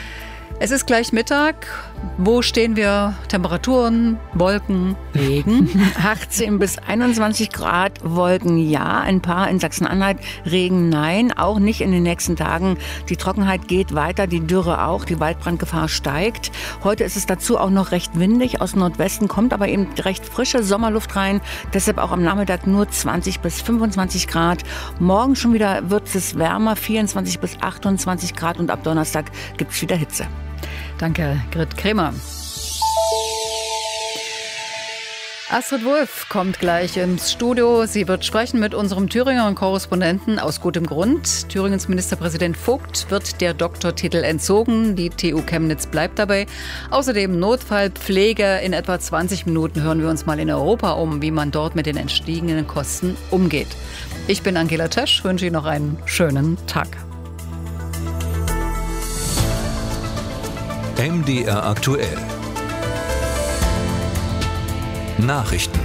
Speaker 3: Es ist gleich Mittag. Wo stehen wir? Temperaturen, Wolken, Regen?
Speaker 20: achtzehn bis einundzwanzig Grad, Wolken ja, ein paar in Sachsen-Anhalt, Regen nein, auch nicht in den nächsten Tagen. Die Trockenheit geht weiter, die Dürre auch, die Waldbrandgefahr steigt. Heute ist es dazu auch noch recht windig, aus Nordwesten kommt aber eben recht frische Sommerluft rein. Deshalb auch am Nachmittag nur zwanzig bis fünfundzwanzig Grad. Morgen schon wieder wird es wärmer, vierundzwanzig bis achtundzwanzig Grad und ab Donnerstag gibt es wieder Hitze.
Speaker 3: Danke, Grit Krämer. Astrid Wulff kommt gleich ins Studio. Sie wird sprechen mit unserem Thüringer Korrespondenten aus gutem Grund. Thüringens Ministerpräsident Vogt wird der Doktortitel entzogen. Die T U Chemnitz bleibt dabei. Außerdem Notfallpflege. In etwa zwanzig Minuten hören wir uns mal in Europa um, wie man dort mit den entstiegenen Kosten umgeht. Ich bin Angela Tesch, wünsche Ihnen noch einen schönen Tag.
Speaker 2: M D R aktuell. Nachrichten.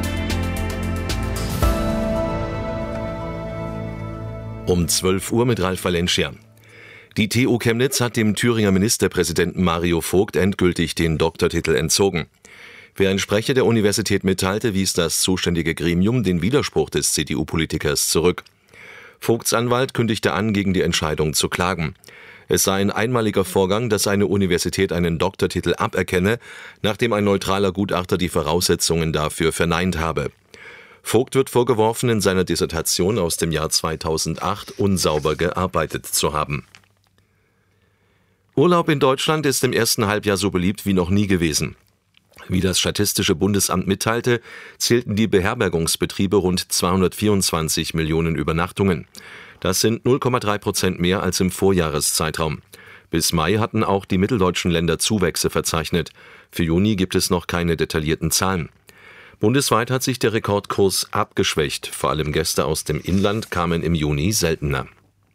Speaker 1: Um zwölf Uhr mit Ralf Valencia. Die T U Chemnitz hat dem Thüringer Ministerpräsidenten Mario Vogt endgültig den Doktortitel entzogen. Wie ein Sprecher der Universität mitteilte, wies das zuständige Gremium den Widerspruch des C D U-Politikers zurück. Vogts Anwalt kündigte an, gegen die Entscheidung zu klagen. Es sei ein einmaliger Vorgang, dass eine Universität einen Doktortitel aberkenne, nachdem ein neutraler Gutachter die Voraussetzungen dafür verneint habe. Vogt wird vorgeworfen, in seiner Dissertation aus dem Jahr zweitausendacht unsauber gearbeitet zu haben. Urlaub in Deutschland ist im ersten Halbjahr so beliebt wie noch nie gewesen. Wie das Statistische Bundesamt mitteilte, zählten die Beherbergungsbetriebe rund zweihundertvierundzwanzig Millionen Übernachtungen. Das sind null Komma drei Prozent mehr als im Vorjahreszeitraum. Bis Mai hatten auch die mitteldeutschen Länder Zuwächse verzeichnet. Für Juni gibt es noch keine detaillierten Zahlen. Bundesweit hat sich der Rekordkurs abgeschwächt. Vor allem Gäste aus dem Inland kamen im Juni seltener.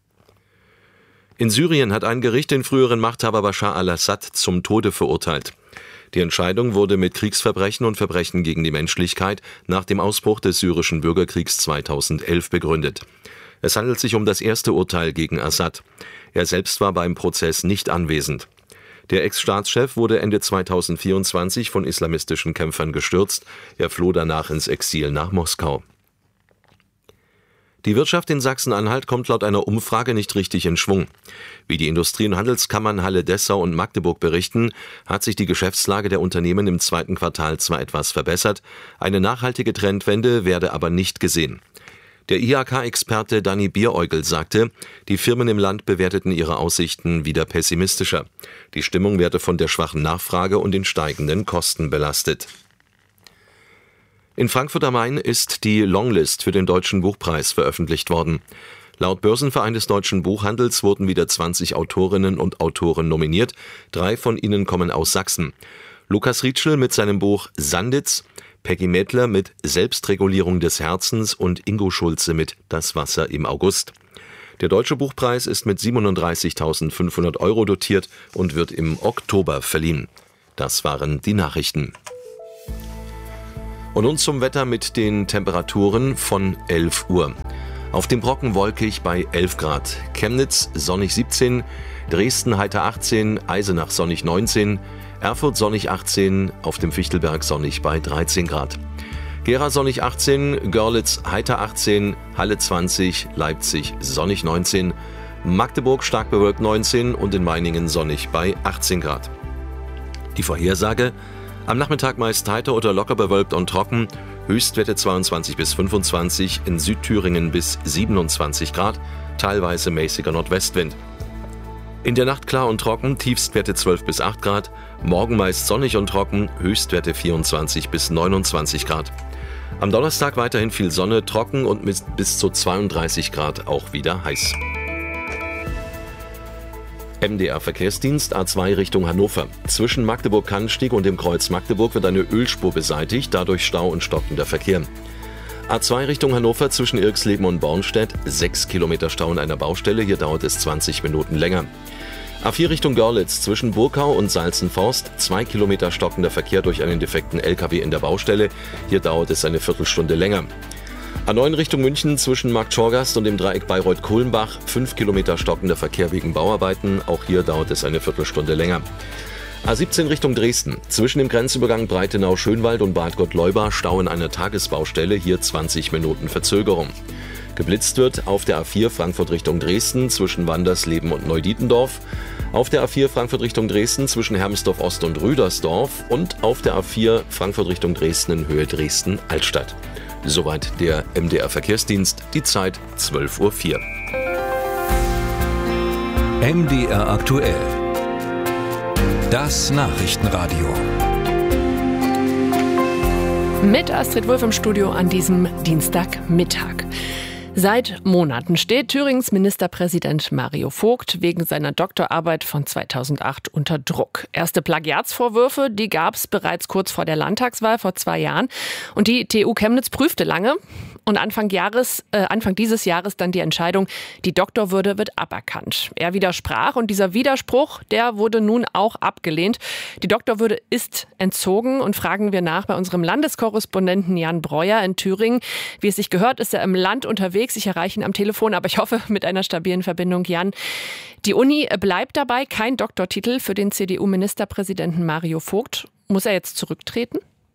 Speaker 1: In Syrien hat ein Gericht den früheren Machthaber Bashar al-Assad zum Tode verurteilt. Die Entscheidung wurde mit Kriegsverbrechen und Verbrechen gegen die Menschlichkeit nach dem Ausbruch des syrischen Bürgerkriegs zweitausendelf begründet. Es handelt sich um das erste Urteil gegen Assad. Er selbst war beim Prozess nicht anwesend. Der Ex-Staatschef wurde Ende zweitausendvierundzwanzig von islamistischen Kämpfern gestürzt. Er floh danach ins Exil nach Moskau. Die Wirtschaft in Sachsen-Anhalt kommt laut einer Umfrage nicht richtig in Schwung. Wie die Industrie- und Handelskammern Halle, Dessau und Magdeburg berichten, hat sich die Geschäftslage der Unternehmen im zweiten Quartal zwar etwas verbessert, eine nachhaltige Trendwende werde aber nicht gesehen. Der I H K-Experte Danny Bieräugel sagte, die Firmen im Land bewerteten ihre Aussichten wieder pessimistischer. Die Stimmung werde von der schwachen Nachfrage und den steigenden Kosten belastet. In Frankfurt am Main ist die Longlist für den Deutschen Buchpreis veröffentlicht worden. Laut Börsenverein des Deutschen Buchhandels wurden wieder zwanzig Autorinnen und Autoren nominiert. Drei von ihnen kommen aus Sachsen. Lukas Rietschel mit seinem Buch Sanditz, Peggy Mädler mit Selbstregulierung des Herzens und Ingo Schulze mit Das Wasser im August. Der Deutsche Buchpreis ist mit siebenunddreißigtausendfünfhundert Euro dotiert und wird im Oktober verliehen. Das waren die Nachrichten. Und nun zum Wetter mit den Temperaturen von elf Uhr. Auf dem Brocken wolkig bei elf Grad, Chemnitz sonnig siebzehn, Dresden heiter achtzehn, Eisenach sonnig neunzehn, Erfurt sonnig achtzehn, auf dem Fichtelberg sonnig bei dreizehn Grad. Gera sonnig achtzehn, Görlitz heiter achtzehn, Halle zwanzig, Leipzig sonnig neunzehn, Magdeburg stark bewölkt neunzehn und in Meiningen sonnig bei achtzehn Grad. Die Vorhersage: Am Nachmittag meist heiter oder locker bewölkt und trocken, Höchstwerte zweiundzwanzig bis fünfundzwanzig, in Südthüringen bis siebenundzwanzig Grad, teilweise mäßiger Nordwestwind. In der Nacht klar und trocken, Tiefstwerte zwölf bis acht Grad, morgen meist sonnig und trocken, Höchstwerte vierundzwanzig bis neunundzwanzig Grad. Am Donnerstag weiterhin viel Sonne, trocken und mit bis zu zweiunddreißig Grad auch wieder heiß. M D R-Verkehrsdienst A zwei Richtung Hannover. Zwischen Magdeburg-Cannstatt und dem Kreuz Magdeburg wird eine Ölspur beseitigt, dadurch Stau und stockender Verkehr. A zwei Richtung Hannover zwischen Irxleben und Bornstedt, sechs Kilometer Stau in einer Baustelle, hier dauert es zwanzig Minuten länger. A vier Richtung Görlitz zwischen Burkau und Salzenforst, zwei Kilometer stockender Verkehr durch einen defekten L K W in der Baustelle, hier dauert es eine Viertelstunde länger. A neun Richtung München zwischen Marktschorgast und dem Dreieck Bayreuth-Kohlenbach, fünf Kilometer stockender Verkehr wegen Bauarbeiten, auch hier dauert es eine Viertelstunde länger. A siebzehn Richtung Dresden, zwischen dem Grenzübergang Breitenau-Schönwald und Bad Gottleuba, Stau in einer Tagesbaustelle, hier zwanzig Minuten Verzögerung. Geblitzt wird auf der A vier Frankfurt Richtung Dresden zwischen Wandersleben und Neudietendorf, auf der A vier Frankfurt Richtung Dresden zwischen Hermsdorf Ost und Rüdersdorf und auf der A vier Frankfurt Richtung Dresden in Höhe Dresden-Altstadt. Soweit der M D R-Verkehrsdienst, die Zeit zwölf Uhr vier.
Speaker 2: M D R aktuell. Das Nachrichtenradio.
Speaker 21: Mit Astrid Wulff im Studio an diesem Dienstagmittag. Seit Monaten steht Thürings Ministerpräsident Mario Vogt wegen seiner Doktorarbeit von zweitausendacht unter Druck. Erste Plagiatsvorwürfe, die gab es bereits kurz vor der Landtagswahl vor zwei Jahren. Und die T U Chemnitz prüfte lange. Und Anfang, Jahres, äh, Anfang dieses Jahres dann die Entscheidung, die Doktorwürde wird aberkannt. Er widersprach und dieser Widerspruch, der wurde nun auch abgelehnt. Die Doktorwürde ist entzogen und fragen wir nach bei unserem Landeskorrespondenten Jan Breuer in Thüringen. Wie es sich gehört, ist er im Land unterwegs. Ich erreiche ihn am Telefon, aber ich hoffe mit einer stabilen Verbindung. Jan, die Uni bleibt dabei, kein Doktortitel für den C D U-Ministerpräsidenten Mario Vogt. Muss er jetzt zurücktreten?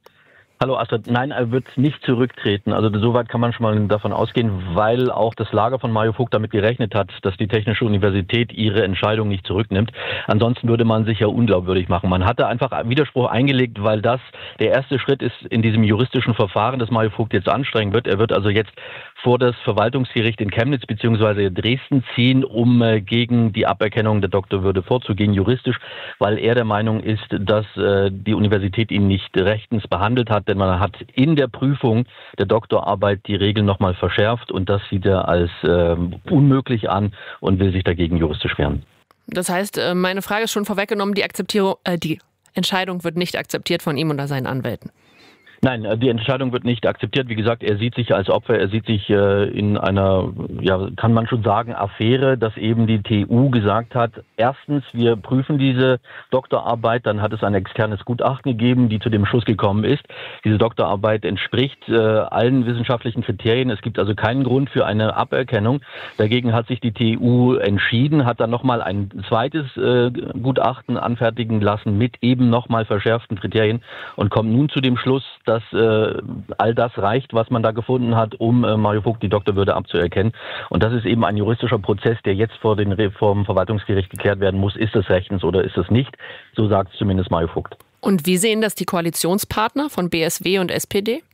Speaker 22: Hallo Astrid, nein, er wird nicht zurücktreten. Also soweit kann man schon mal davon ausgehen, weil auch das Lager von Mario Vogt damit gerechnet hat, dass die Technische Universität ihre Entscheidung nicht zurücknimmt. Ansonsten würde man sich ja unglaubwürdig machen. Man hatte einfach Widerspruch eingelegt, weil das der erste Schritt ist in diesem juristischen Verfahren, das Mario Vogt jetzt anstrengen wird. Er wird also jetzt vor das Verwaltungsgericht in Chemnitz bzw. Dresden ziehen, um äh, gegen die Aberkennung der Doktorwürde vorzugehen, juristisch, weil er der Meinung ist, dass äh, die Universität ihn nicht rechtens behandelt hat, denn man hat in der Prüfung der Doktorarbeit die Regeln nochmal verschärft und das sieht er als äh, unmöglich an und will sich dagegen juristisch wehren.
Speaker 21: Das heißt, meine Frage ist schon vorweggenommen, die Akzeptierung, äh, die Entscheidung wird nicht akzeptiert von ihm oder seinen Anwälten.
Speaker 22: Nein, die Entscheidung wird nicht akzeptiert. Wie gesagt, er sieht sich als Opfer, er sieht sich äh, in einer, ja, kann man schon sagen, Affäre, dass eben die T U gesagt hat, erstens, wir prüfen diese Doktorarbeit, dann hat es ein externes Gutachten gegeben, die zu dem Schluss gekommen ist. Diese Doktorarbeit entspricht äh, allen wissenschaftlichen Kriterien. Es gibt also keinen Grund für eine Aberkennung. Dagegen hat sich die T U entschieden, hat dann nochmal ein zweites äh, Gutachten anfertigen lassen mit eben nochmal verschärften Kriterien und kommt nun zu dem Schluss, dass äh, all das reicht, was man da gefunden hat, um äh, Mario Vogt die Doktorwürde abzuerkennen. Und das ist eben ein juristischer Prozess, der jetzt vor den vom Verwaltungsgericht geklärt werden muss. Ist es rechtens oder ist es nicht? So sagt zumindest Mario Vogt.
Speaker 21: Und wie sehen das die Koalitionspartner von B S W und S P D?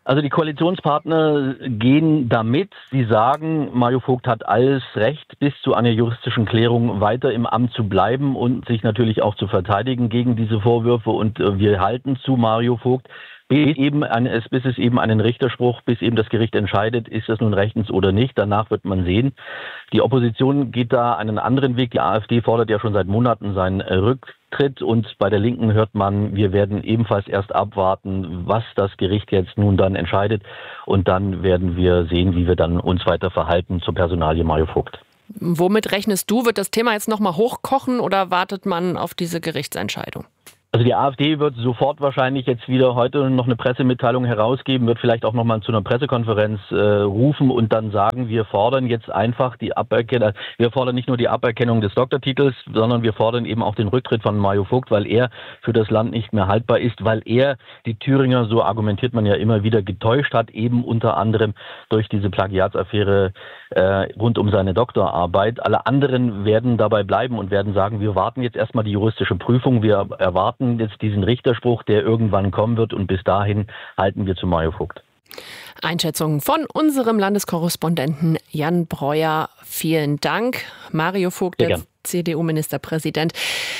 Speaker 22: Also die Koalitionspartner gehen damit. Sie sagen, Mario Vogt hat alles Recht, bis zu einer juristischen Klärung weiter im Amt zu bleiben und sich natürlich auch zu verteidigen gegen diese Vorwürfe. Und wir halten zu Mario Vogt, bis, eben ein, bis es eben einen Richterspruch, bis eben das Gericht entscheidet, ist das nun rechtens oder nicht. Danach wird man sehen. Die Opposition geht da einen anderen Weg. Die AfD fordert ja schon seit Monaten seinen Rücktritt. Und bei der Linken hört man, wir werden ebenfalls erst abwarten, was das Gericht jetzt nun dann entscheidet. Und dann werden wir sehen, wie wir dann uns weiter verhalten zur Personalie Mario Vogt.
Speaker 21: Womit rechnest du? Wird das Thema jetzt nochmal hochkochen oder wartet man auf diese Gerichtsentscheidung?
Speaker 22: Also die AfD wird sofort wahrscheinlich jetzt wieder heute noch eine Pressemitteilung herausgeben, wird vielleicht auch nochmal zu einer Pressekonferenz äh, rufen und dann sagen, wir fordern jetzt einfach die Aberkennung, wir fordern nicht nur die Aberkennung des Doktortitels, sondern wir fordern eben auch den Rücktritt von Mario Vogt, weil er für das Land nicht mehr haltbar ist, weil er die Thüringer, so argumentiert man ja immer wieder, getäuscht hat, eben unter anderem durch diese Plagiatsaffäre äh, rund um seine Doktorarbeit. Alle anderen werden dabei bleiben und werden sagen, wir warten jetzt erstmal die juristische Prüfung, wir erwarten jetzt diesen Richterspruch, der irgendwann kommen wird und bis dahin halten wir zu Mario Vogt.
Speaker 21: Einschätzung von unserem Landeskorrespondenten Jan Breuer. Vielen Dank. Mario Vogt, der C D U-Ministerpräsident,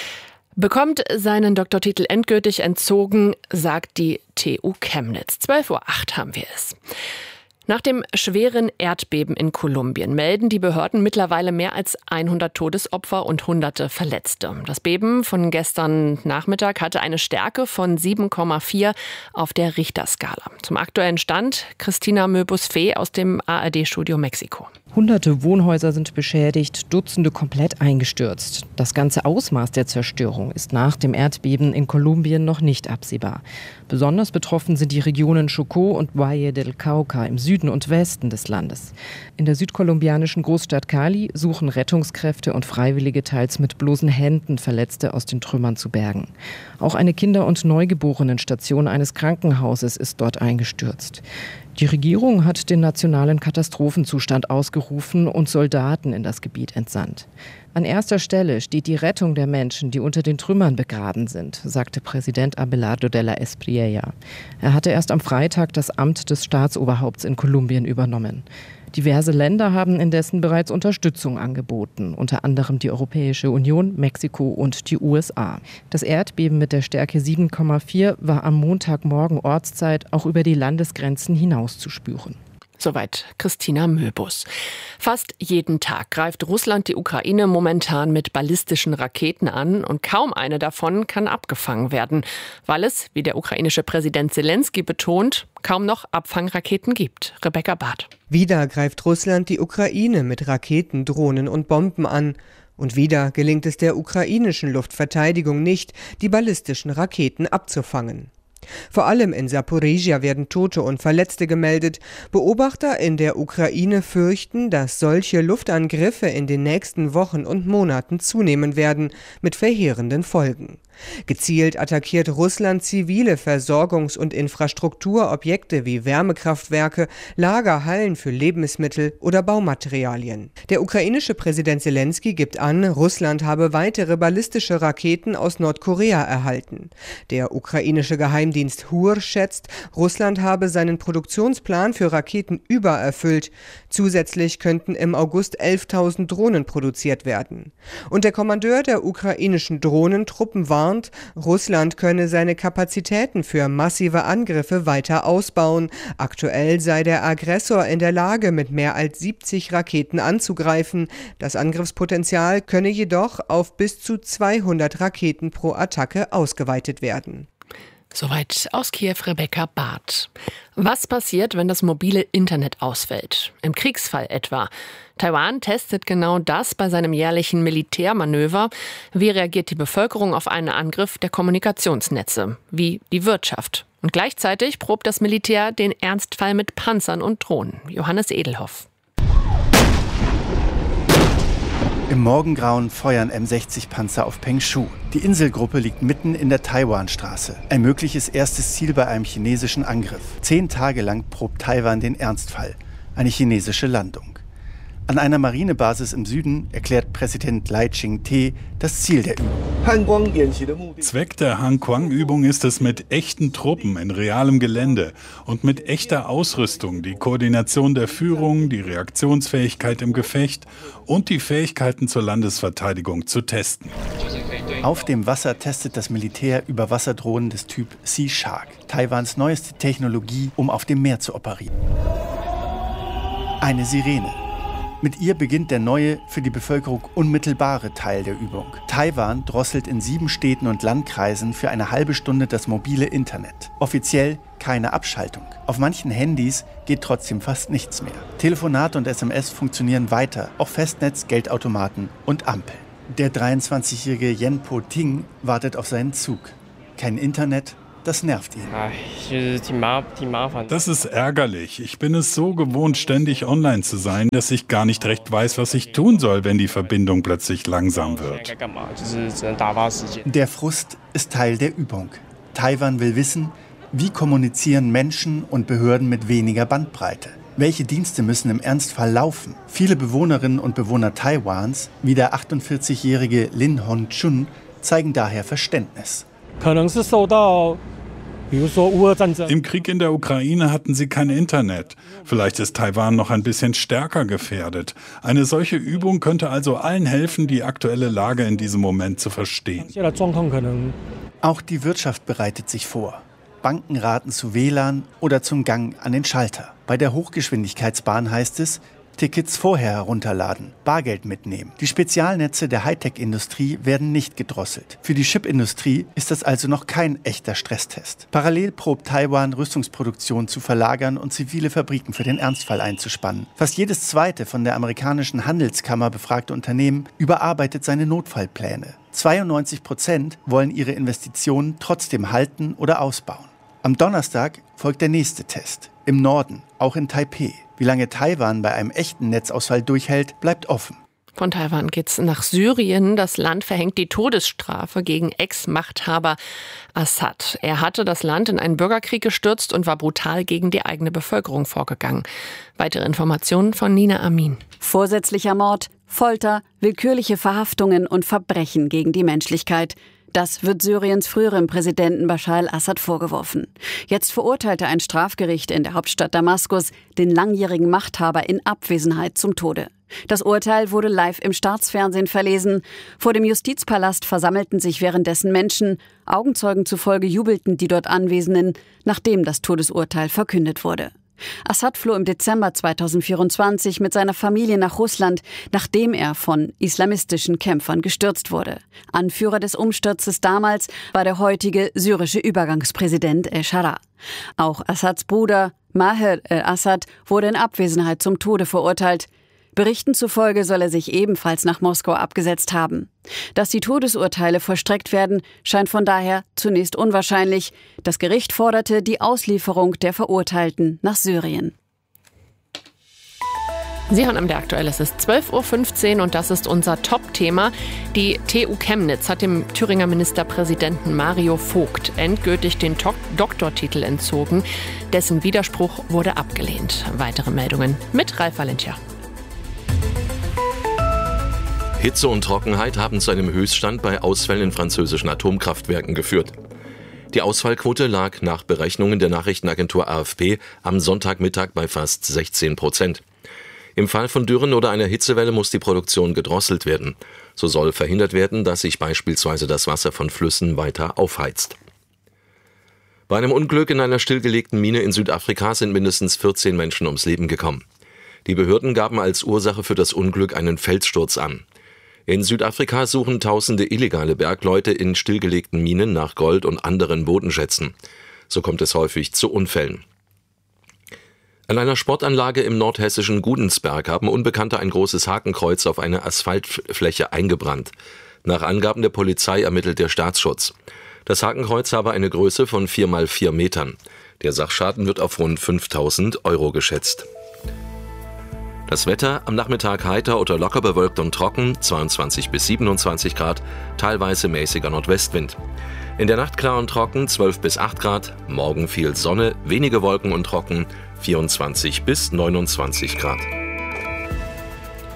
Speaker 21: bekommt seinen Doktortitel endgültig entzogen, sagt die T U Chemnitz. zwölf Uhr acht haben wir es. Nach dem schweren Erdbeben in Kolumbien melden die Behörden mittlerweile mehr als hundert Todesopfer und hunderte Verletzte. Das Beben von gestern Nachmittag hatte eine Stärke von sieben Komma vier auf der Richterskala. Zum aktuellen Stand Christina Möbus-Fee aus dem A R D-Studio Mexiko.
Speaker 4: Hunderte Wohnhäuser sind beschädigt, Dutzende komplett eingestürzt. Das ganze Ausmaß der Zerstörung ist nach dem Erdbeben in Kolumbien noch nicht absehbar. Besonders betroffen sind die Regionen Chocó und Valle del Cauca im Süden und Westen des Landes. In der südkolumbianischen Großstadt Cali suchen Rettungskräfte und Freiwillige teils mit bloßen Händen Verletzte aus den Trümmern zu bergen. Auch eine Kinder- und Neugeborenenstation eines Krankenhauses ist dort eingestürzt. Die Regierung hat den nationalen Katastrophenzustand ausgerufen und Soldaten in das Gebiet entsandt. An erster Stelle steht die Rettung der Menschen, die unter den Trümmern begraben sind, sagte Präsident Abelardo de la Espriella. Er hatte erst am Freitag das Amt des Staatsoberhaupts in Kolumbien übernommen. Diverse Länder haben indessen bereits Unterstützung angeboten, unter anderem die Europäische Union, Mexiko und die U S A. Das Erdbeben mit der Stärke sieben Komma vier war am Montagmorgen Ortszeit auch über die Landesgrenzen hinaus zu spüren.
Speaker 21: Soweit Christina Möbus. Fast jeden Tag greift Russland die Ukraine momentan mit ballistischen Raketen an und kaum eine davon kann abgefangen werden, weil es, wie der ukrainische Präsident Zelensky betont, kaum noch Abfangraketen gibt. Rebecca Barth.
Speaker 5: Wieder greift Russland die Ukraine mit Raketen, Drohnen und Bomben an. Und wieder gelingt es der ukrainischen Luftverteidigung nicht, die ballistischen Raketen abzufangen. Vor allem in Saporizhia werden Tote und Verletzte gemeldet. Beobachter in der Ukraine fürchten, dass solche Luftangriffe in den nächsten Wochen und Monaten zunehmen werden, mit verheerenden Folgen. Gezielt attackiert Russland zivile Versorgungs- und Infrastrukturobjekte wie Wärmekraftwerke, Lagerhallen für Lebensmittel oder Baumaterialien. Der ukrainische Präsident Zelensky gibt an, Russland habe weitere ballistische Raketen aus Nordkorea erhalten. Der ukrainische Geheimdienst H U R schätzt, Russland habe seinen Produktionsplan für Raketen übererfüllt. Zusätzlich könnten im August elftausend Drohnen produziert werden. Und der Kommandeur der ukrainischen Drohnentruppen warnt, Russland könne seine Kapazitäten für massive Angriffe weiter ausbauen. Aktuell sei der Aggressor in der Lage, mit mehr als siebzig Raketen anzugreifen. Das Angriffspotenzial könne jedoch auf bis zu zweihundert Raketen pro Attacke ausgeweitet werden.
Speaker 21: Soweit aus Kiew Rebecca Barth. Was passiert, wenn das mobile Internet ausfällt? Im Kriegsfall etwa. Taiwan testet genau das bei seinem jährlichen Militärmanöver. Wie reagiert die Bevölkerung auf einen Angriff der Kommunikationsnetze? Wie die Wirtschaft? Und gleichzeitig probt das Militär den Ernstfall mit Panzern und Drohnen. Johannes Edelhoff.
Speaker 23: Im Morgengrauen feuern M sechzig Panzer auf Pengshu. Die Inselgruppe liegt mitten in der Taiwanstraße. Ein mögliches erstes Ziel bei einem chinesischen Angriff. Zehn Tage lang probt Taiwan den Ernstfall. Eine chinesische Landung. An einer Marinebasis im Süden erklärt Präsident Lai Ching-te das Ziel der Übung.
Speaker 6: Zweck der Han-Kwang-Übung ist es, mit echten Truppen in realem Gelände und mit echter Ausrüstung die Koordination der Führung, die Reaktionsfähigkeit im Gefecht und die Fähigkeiten zur Landesverteidigung zu testen.
Speaker 23: Auf dem Wasser testet das Militär Überwasserdrohnen des Typ Sea Shark, Taiwans neueste Technologie, um auf dem Meer zu operieren. Eine Sirene. Mit ihr beginnt der neue, für die Bevölkerung unmittelbare Teil der Übung. Taiwan drosselt in sieben Städten und Landkreisen für eine halbe Stunde das mobile Internet. Offiziell keine Abschaltung. Auf manchen Handys geht trotzdem fast nichts mehr. Telefonate und S M S funktionieren weiter, auch Festnetz, Geldautomaten und Ampeln. Der dreiundzwanzigjährige Yen Po-ting wartet auf seinen Zug. Kein Internet, das nervt ihn.
Speaker 6: Das ist ärgerlich. Ich bin es so gewohnt, ständig online zu sein, dass ich gar nicht recht weiß, was ich tun soll, wenn die Verbindung plötzlich langsam wird.
Speaker 23: Der Frust ist Teil der Übung. Taiwan will wissen, wie kommunizieren Menschen und Behörden mit weniger Bandbreite? Welche Dienste müssen im Ernstfall laufen? Viele Bewohnerinnen und Bewohner Taiwans, wie der achtundvierzigjährige Lin Hon-chun, zeigen daher Verständnis.
Speaker 6: Im Krieg in der Ukraine hatten sie kein Internet. Vielleicht ist Taiwan noch ein bisschen stärker gefährdet. Eine solche Übung könnte also allen helfen, die aktuelle Lage in diesem Moment zu verstehen.
Speaker 23: Auch die Wirtschaft bereitet sich vor. Banken raten zu W L A N oder zum Gang an den Schalter. Bei der Hochgeschwindigkeitsbahn heißt es, Tickets vorher herunterladen, Bargeld mitnehmen. Die Spezialnetze der Hightech-Industrie werden nicht gedrosselt. Für die Chipindustrie ist das also noch kein echter Stresstest. Parallel probt Taiwan, Rüstungsproduktion zu verlagern und zivile Fabriken für den Ernstfall einzuspannen. Fast jedes zweite von der amerikanischen Handelskammer befragte Unternehmen überarbeitet seine Notfallpläne. zweiundneunzig Prozent wollen ihre Investitionen trotzdem halten oder ausbauen. Am Donnerstag folgt der nächste Test. Im Norden, auch in Taipeh. Wie lange Taiwan bei einem echten Netzausfall durchhält, bleibt offen.
Speaker 21: Von Taiwan geht's nach Syrien. Das Land verhängt die Todesstrafe gegen Ex-Machthaber Assad. Er hatte das Land in einen Bürgerkrieg gestürzt und war brutal gegen die eigene Bevölkerung vorgegangen. Weitere Informationen von Nina Amin.
Speaker 7: Vorsätzlicher Mord, Folter, willkürliche Verhaftungen und Verbrechen gegen die Menschlichkeit. Das wird Syriens früherem Präsidenten Bashar al-Assad vorgeworfen. Jetzt verurteilte ein Strafgericht in der Hauptstadt Damaskus den langjährigen Machthaber in Abwesenheit zum Tode. Das Urteil wurde live im Staatsfernsehen verlesen. Vor dem Justizpalast versammelten sich währenddessen Menschen. Augenzeugen zufolge jubelten die dort Anwesenden, nachdem das Todesurteil verkündet wurde. Assad floh im Dezember zweitausendvierundzwanzig mit seiner Familie nach Russland, nachdem er von islamistischen Kämpfern gestürzt wurde. Anführer des Umsturzes damals war der heutige syrische Übergangspräsident El-Shara. Auch Assads Bruder Maher el-Assad wurde in Abwesenheit zum Tode verurteilt. Berichten zufolge soll er sich ebenfalls nach Moskau abgesetzt haben. Dass die Todesurteile vollstreckt werden, scheint von daher zunächst unwahrscheinlich. Das Gericht forderte die Auslieferung der Verurteilten nach Syrien.
Speaker 21: Sie hören am Der Aktuell, es ist zwölf Uhr fünfzehn und das ist unser Top-Thema. Die T U Chemnitz hat dem Thüringer Ministerpräsidenten Mario Vogt endgültig den Tok- Doktortitel entzogen. Dessen Widerspruch wurde abgelehnt. Weitere Meldungen mit Ralf Valentia.
Speaker 1: Hitze und Trockenheit haben zu einem Höchststand bei Ausfällen in französischen Atomkraftwerken geführt. Die Ausfallquote lag nach Berechnungen der Nachrichtenagentur A F P am Sonntagmittag bei fast sechzehn Prozent. Im Fall von Dürren oder einer Hitzewelle muss die Produktion gedrosselt werden. So soll verhindert werden, dass sich beispielsweise das Wasser von Flüssen weiter aufheizt. Bei einem Unglück in einer stillgelegten Mine in Südafrika sind mindestens vierzehn Menschen ums Leben gekommen. Die Behörden gaben als Ursache für das Unglück einen Felssturz an. In Südafrika suchen tausende illegale Bergleute in stillgelegten Minen nach Gold und anderen Bodenschätzen. So kommt es häufig zu Unfällen. An einer Sportanlage im nordhessischen Gudensberg haben Unbekannte ein großes Hakenkreuz auf eine Asphaltfläche eingebrannt. Nach Angaben der Polizei ermittelt der Staatsschutz. Das Hakenkreuz habe eine Größe von vier mal vier Metern. Der Sachschaden wird auf rund fünftausend Euro geschätzt. Das Wetter am Nachmittag heiter oder locker bewölkt und trocken, zweiundzwanzig bis siebenundzwanzig Grad, teilweise mäßiger Nordwestwind. In der Nacht klar und trocken, zwölf bis acht Grad, morgen viel Sonne, wenige Wolken und trocken, vierundzwanzig bis neunundzwanzig Grad.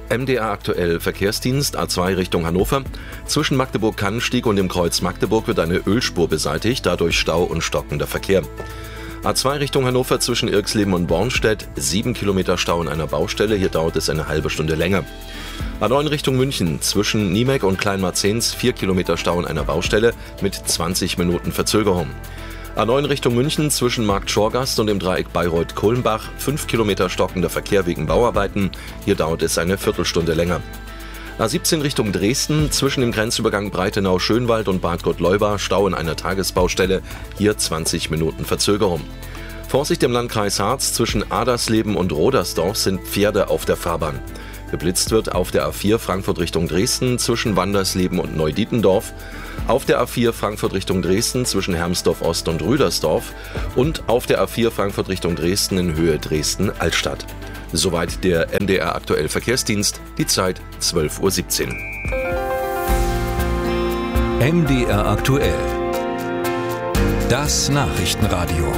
Speaker 1: M D R aktuell Verkehrsdienst A zwei Richtung Hannover. Zwischen Magdeburg-Kannenstieg und dem Kreuz Magdeburg wird eine Ölspur beseitigt, dadurch Stau und stockender Verkehr. A zwei Richtung Hannover zwischen Irxleben und Bornstedt, sieben Kilometer Stau in einer Baustelle, hier dauert es eine halbe Stunde länger. A neun Richtung München zwischen Niemek und Kleinmarzens, vier Kilometer Stau in einer Baustelle mit zwanzig Minuten Verzögerung. A neun Richtung München zwischen Markt Schorgast und dem Dreieck Bayreuth-Kulmbach, fünf Kilometer stockender Verkehr wegen Bauarbeiten, hier dauert es eine Viertelstunde länger. A siebzehn Richtung Dresden zwischen dem Grenzübergang Breitenau-Schönwald und Bad Gottleuba, Stau in einer Tagesbaustelle, hier zwanzig Minuten Verzögerung. Vorsicht im Landkreis Harz, zwischen Adersleben und Rodersdorf sind Pferde auf der Fahrbahn. Geblitzt wird auf der A vier Frankfurt Richtung Dresden zwischen Wandersleben und Neudietendorf, auf der A vier Frankfurt Richtung Dresden zwischen Hermsdorf Ost und Rüdersdorf und auf der A vier Frankfurt Richtung Dresden in Höhe Dresden-Altstadt. Soweit der M D R aktuell Verkehrsdienst, die Zeit zwölf Uhr siebzehn.
Speaker 2: M D R aktuell. Das Nachrichtenradio.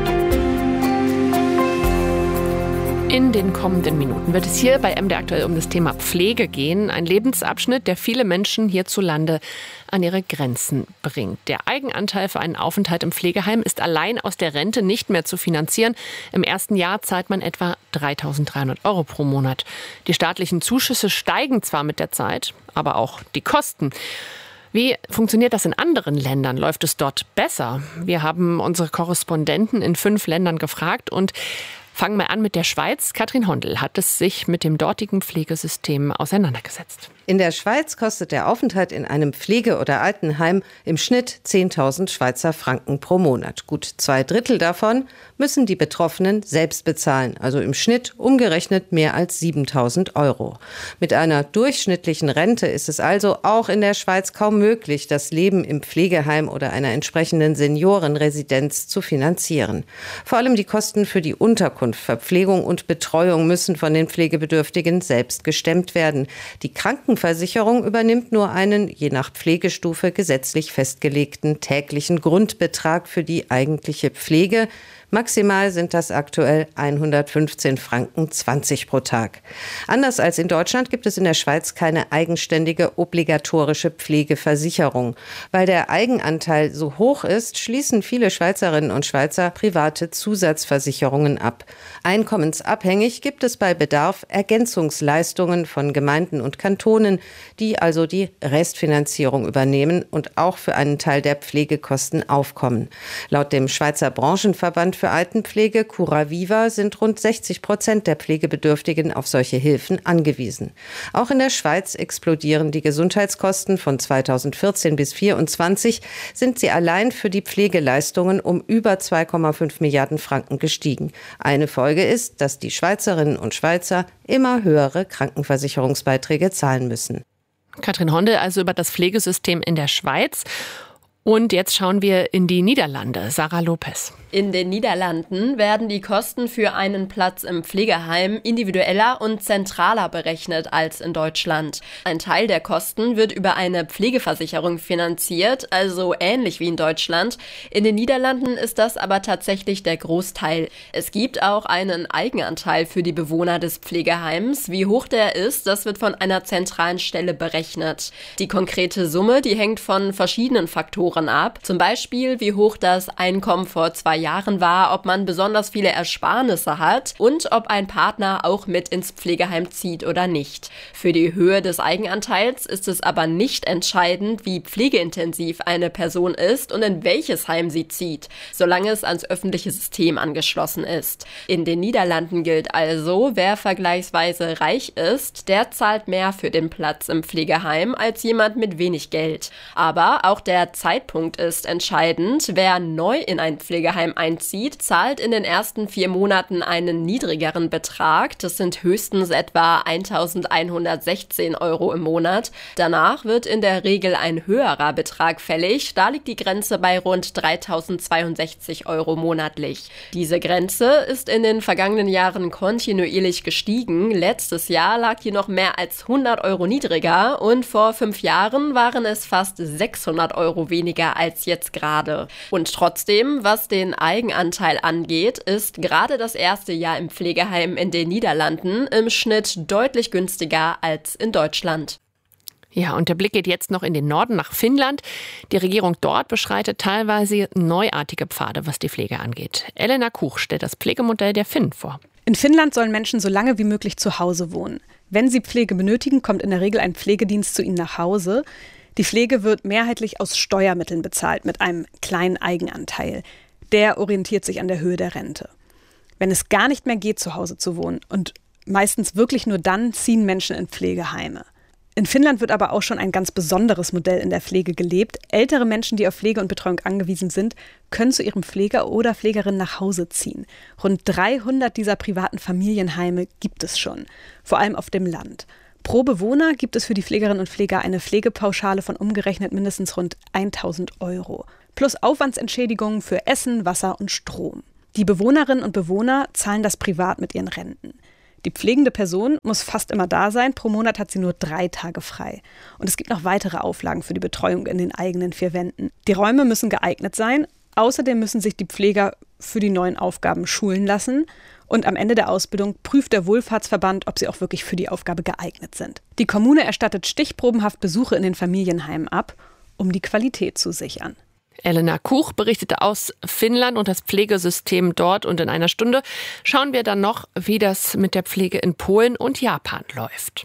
Speaker 21: In den kommenden Minuten wird es hier bei M D R aktuell um das Thema Pflege gehen. Ein Lebensabschnitt, der viele Menschen hierzulande an ihre Grenzen bringt. Der Eigenanteil für einen Aufenthalt im Pflegeheim ist allein aus der Rente nicht mehr zu finanzieren. Im ersten Jahr zahlt man etwa dreitausenddreihundert Euro pro Monat. Die staatlichen Zuschüsse steigen zwar mit der Zeit, aber auch die Kosten. Wie funktioniert das in anderen Ländern? Läuft es dort besser? Wir haben unsere Korrespondenten in fünf Ländern gefragt und fangen wir an mit der Schweiz. Katrin Hondel hat es sich mit dem dortigen Pflegesystem auseinandergesetzt.
Speaker 8: In der Schweiz kostet der Aufenthalt in einem Pflege- oder Altenheim im Schnitt zehntausend Schweizer Franken pro Monat. Gut zwei Drittel davon müssen die Betroffenen selbst bezahlen, also im Schnitt umgerechnet mehr als siebentausend Euro. Mit einer durchschnittlichen Rente ist es also auch in der Schweiz kaum möglich, das Leben im Pflegeheim oder einer entsprechenden Seniorenresidenz zu finanzieren. Vor allem die Kosten für die Unterkunft, Verpflegung und Betreuung müssen von den Pflegebedürftigen selbst gestemmt werden. Die Krankenversicherung übernimmt nur einen, je nach Pflegestufe, gesetzlich festgelegten täglichen Grundbetrag für die eigentliche Pflege. Maximal sind das aktuell hundertfünfzehn Franken zwanzig pro Tag. Anders als in Deutschland gibt es in der Schweiz keine eigenständige obligatorische Pflegeversicherung. Weil der Eigenanteil so hoch ist, schließen viele Schweizerinnen und Schweizer private Zusatzversicherungen ab. Einkommensabhängig gibt es bei Bedarf Ergänzungsleistungen von Gemeinden und Kantonen, die also die Restfinanzierung übernehmen und auch für einen Teil der Pflegekosten aufkommen. Laut dem Schweizer Branchenverband für Altenpflege Curaviva sind rund sechzig Prozent der Pflegebedürftigen auf solche Hilfen angewiesen. Auch in der Schweiz explodieren die Gesundheitskosten. Von zweitausendvierzehn bis zweitausendvierundzwanzig sind sie allein für die Pflegeleistungen um über zwei Komma fünf Milliarden Franken gestiegen. Eine Folge ist, dass die Schweizerinnen und Schweizer immer höhere Krankenversicherungsbeiträge zahlen müssen.
Speaker 21: Katrin Hondel also über das Pflegesystem in der Schweiz. Und jetzt schauen wir in die Niederlande. Sarah Lopez.
Speaker 9: In den Niederlanden werden die Kosten für einen Platz im Pflegeheim individueller und zentraler berechnet als in Deutschland. Ein Teil der Kosten wird über eine Pflegeversicherung finanziert, also ähnlich wie in Deutschland. In den Niederlanden ist das aber tatsächlich der Großteil. Es gibt auch einen Eigenanteil für die Bewohner des Pflegeheims. Wie hoch der ist, das wird von einer zentralen Stelle berechnet. Die konkrete Summe, die hängt von verschiedenen Faktoren ab. Zum Beispiel, wie hoch das Einkommen vor zwei Jahren war, ob man besonders viele Ersparnisse hat und ob ein Partner auch mit ins Pflegeheim zieht oder nicht. Für die Höhe des Eigenanteils ist es aber nicht entscheidend, wie pflegeintensiv eine Person ist und in welches Heim sie zieht, solange es ans öffentliche System angeschlossen ist. In den Niederlanden gilt also, wer vergleichsweise reich ist, der zahlt mehr für den Platz im Pflegeheim als jemand mit wenig Geld. Aber auch der Zeitpunkt ist entscheidend. Wer neu in ein Pflegeheim einzieht, zahlt in den ersten vier Monaten einen niedrigeren Betrag. Das sind höchstens etwa eintausendeinhundertsechzehn Euro im Monat. Danach wird in der Regel ein höherer Betrag fällig. Da liegt die Grenze bei rund dreitausendzweiundsechzig Euro monatlich. Diese Grenze ist in den vergangenen Jahren kontinuierlich gestiegen. Letztes Jahr lag die noch mehr als hundert Euro niedriger und vor fünf Jahren waren es fast sechshundert Euro weniger weniger als jetzt gerade. Und trotzdem, was den Eigenanteil angeht, ist gerade das erste Jahr im Pflegeheim in den Niederlanden im Schnitt deutlich günstiger als in Deutschland.
Speaker 21: Ja, und der Blick geht jetzt noch in den Norden nach Finnland. Die Regierung dort beschreitet teilweise neuartige Pfade, was die Pflege angeht. Elena Kuch stellt das Pflegemodell der Finnen vor.
Speaker 13: In Finnland sollen Menschen so lange wie möglich zu Hause wohnen. Wenn sie Pflege benötigen, kommt in der Regel ein Pflegedienst zu ihnen nach Hause. Die Pflege wird mehrheitlich aus Steuermitteln bezahlt, mit einem kleinen Eigenanteil. Der orientiert sich an der Höhe der Rente. Wenn es gar nicht mehr geht, zu Hause zu wohnen, und meistens wirklich nur dann, ziehen Menschen in Pflegeheime. In Finnland wird aber auch schon ein ganz besonderes Modell in der Pflege gelebt. Ältere Menschen, die auf Pflege und Betreuung angewiesen sind, können zu ihrem Pfleger oder Pflegerin nach Hause ziehen. Rund dreihundert dieser privaten Familienheime gibt es schon, vor allem auf dem Land. Pro Bewohner gibt es für die Pflegerinnen und Pfleger eine Pflegepauschale von umgerechnet mindestens rund tausend Euro. Plus Aufwandsentschädigungen für Essen, Wasser und Strom. Die Bewohnerinnen und Bewohner zahlen das privat mit ihren Renten. Die pflegende Person muss fast immer da sein. Pro Monat hat sie nur drei Tage frei. Und es gibt noch weitere Auflagen für die Betreuung in den eigenen vier Wänden. Die Räume müssen geeignet sein. Außerdem müssen sich die Pfleger für die neuen Aufgaben schulen lassen. Und am Ende der Ausbildung prüft der Wohlfahrtsverband, ob sie auch wirklich für die Aufgabe geeignet sind. Die Kommune erstattet stichprobenhaft Besuche in den Familienheimen ab, um die Qualität zu sichern.
Speaker 21: Elena Kuch berichtete aus Finnland und das Pflegesystem dort. Und in einer Stunde schauen wir dann noch, wie das mit der Pflege in Polen und Japan läuft.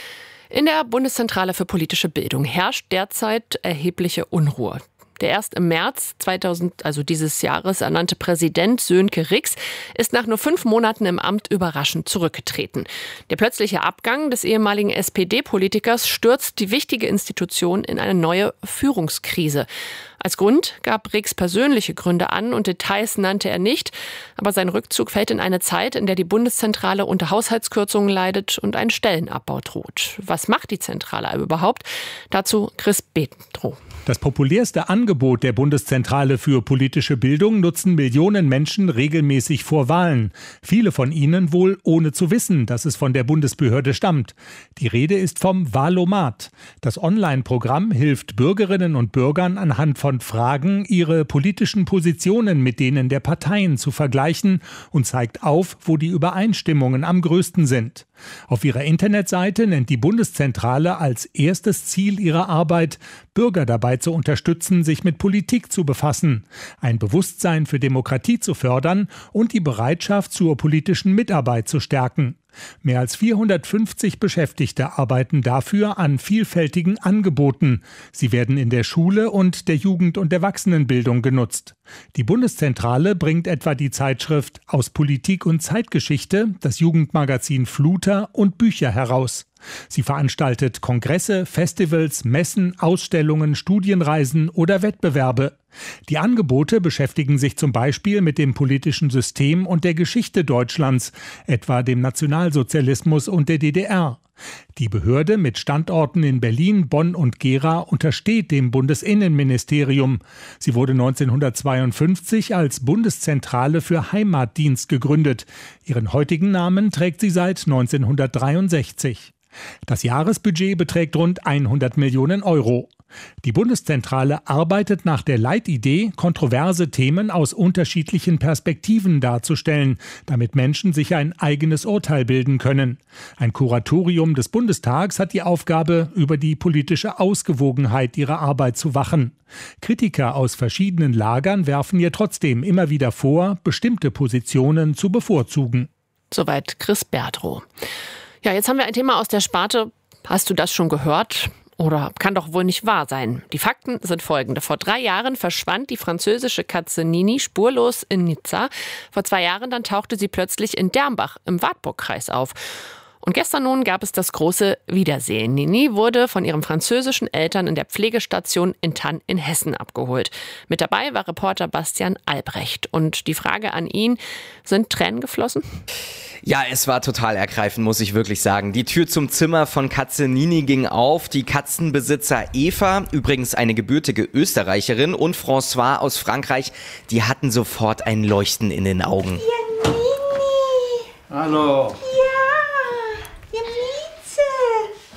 Speaker 21: In der Bundeszentrale für politische Bildung herrscht derzeit erhebliche Unruhe. Der erst im März zweitausend, also dieses Jahres, ernannte Präsident Sönke Rix ist nach nur fünf Monaten im Amt überraschend zurückgetreten. Der plötzliche Abgang des ehemaligen S P D-Politikers stürzt die wichtige Institution in eine neue Führungskrise. Als Grund gab Rix persönliche Gründe an und Details nannte er nicht. Aber sein Rückzug fällt in eine Zeit, in der die Bundeszentrale unter Haushaltskürzungen leidet und ein Stellenabbau droht. Was macht die Zentrale überhaupt? Dazu Chris Betendroh.
Speaker 14: Das populärste Angebot der Bundeszentrale für politische Bildung nutzen Millionen Menschen regelmäßig vor Wahlen. Viele von ihnen wohl ohne zu wissen, dass es von der Bundesbehörde stammt. Die Rede ist vom Wahlomat. Das Online-Programm hilft Bürgerinnen und Bürgern anhand von Fragen, ihre politischen Positionen mit denen der Parteien zu vergleichen und zeigt auf, wo die Übereinstimmungen am größten sind. Auf ihrer Internetseite nennt die Bundeszentrale als erstes Ziel ihrer Arbeit, Bürger dabei zu unterstützen, sich mit Politik zu befassen, ein Bewusstsein für Demokratie zu fördern und die Bereitschaft zur politischen Mitarbeit zu stärken. Mehr als vierhundertfünfzig Beschäftigte arbeiten dafür an vielfältigen Angeboten. Sie werden in der Schule und der Jugend- und Erwachsenenbildung genutzt. Die Bundeszentrale bringt etwa die Zeitschrift Aus Politik und Zeitgeschichte, das Jugendmagazin Fluter und Bücher heraus. Sie veranstaltet Kongresse, Festivals, Messen, Ausstellungen, Studienreisen oder Wettbewerbe. Die Angebote beschäftigen sich zum Beispiel mit dem politischen System und der Geschichte Deutschlands, etwa dem Nationalsozialismus und der D D R. Die Behörde mit Standorten in Berlin, Bonn und Gera untersteht dem Bundesinnenministerium. Sie wurde neunzehnhundertzweiundfünfzig als Bundeszentrale für Heimatdienst gegründet. Ihren heutigen Namen trägt sie seit neunzehnhundertdreiundsechzig. Das Jahresbudget beträgt rund hundert Millionen Euro. Die Bundeszentrale arbeitet nach der Leitidee, kontroverse Themen aus unterschiedlichen Perspektiven darzustellen, damit Menschen sich ein eigenes Urteil bilden können. Ein Kuratorium des Bundestags hat die Aufgabe, über die politische Ausgewogenheit ihrer Arbeit zu wachen. Kritiker aus verschiedenen Lagern werfen ihr trotzdem immer wieder vor, bestimmte Positionen zu bevorzugen.
Speaker 21: Soweit Chris Bertrow. Ja, jetzt haben wir ein Thema aus der Sparte. Hast du das schon gehört? Oder kann doch wohl nicht wahr sein. Die Fakten sind folgende. Vor drei Jahren verschwand die französische Katze Nini spurlos in Nizza. Vor zwei Jahren dann tauchte sie plötzlich in Dermbach im Wartburgkreis auf. Und gestern nun gab es das große Wiedersehen. Nini wurde von ihren französischen Eltern in der Pflegestation in Thann in Hessen abgeholt. Mit dabei war Reporter Bastian Albrecht. Und die Frage an ihn, sind Tränen geflossen?
Speaker 15: Ja, es war total ergreifend, muss ich wirklich sagen. Die Tür zum Zimmer von Katze Nini ging auf. Die Katzenbesitzer Eva, übrigens eine gebürtige Österreicherin, und François aus Frankreich, die hatten sofort ein Leuchten in den Augen.
Speaker 24: Ja, Nini.
Speaker 25: Hallo.
Speaker 24: Ja, ihr Mieze.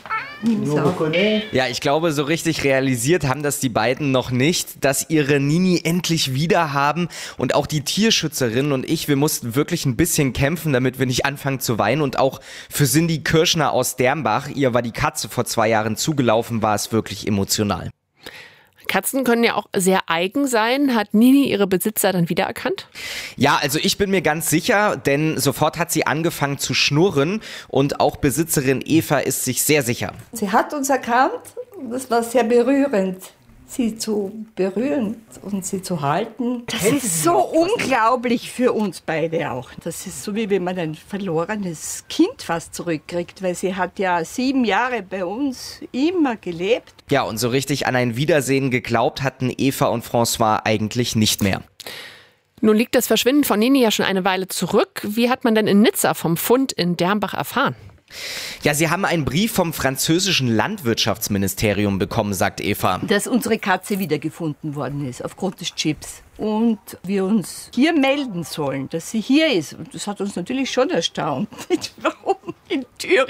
Speaker 15: Ja, ich glaube, so richtig realisiert haben das die beiden noch nicht, dass ihre Nini endlich wieder haben. Und auch die Tierschützerin und ich, wir mussten wirklich ein bisschen kämpfen, damit wir nicht anfangen zu weinen. Und auch für Cindy Kirschner aus Dernbach, ihr war die Katze vor zwei Jahren zugelaufen, war es wirklich emotional.
Speaker 21: Katzen können ja auch sehr eigen sein. Hat Nini ihre Besitzer dann wiedererkannt?
Speaker 15: Ja, also ich bin mir ganz sicher, denn sofort hat sie angefangen zu schnurren und auch Besitzerin Eva ist sich sehr sicher.
Speaker 10: Sie hat uns erkannt und das war sehr berührend, sie zu berühren und sie zu halten. Das ist so unglaublich für uns beide auch. Das ist so, wie wenn man ein verlorenes Kind fast zurückkriegt, weil sie hat ja sieben Jahre bei uns immer gelebt.
Speaker 15: Ja, und so richtig an ein Wiedersehen geglaubt hatten Eva und François eigentlich nicht mehr.
Speaker 21: Nun liegt das Verschwinden von Nini ja schon eine Weile zurück. Wie hat man denn in Nizza vom Fund in Dernbach erfahren?
Speaker 15: Ja, sie haben einen Brief vom französischen Landwirtschaftsministerium bekommen, sagt Eva.
Speaker 10: Dass unsere Katze wiedergefunden worden ist, aufgrund des Chips. Und wir uns hier melden sollen, dass sie hier ist. Und das hat uns natürlich schon erstaunt. Warum in Thüringen?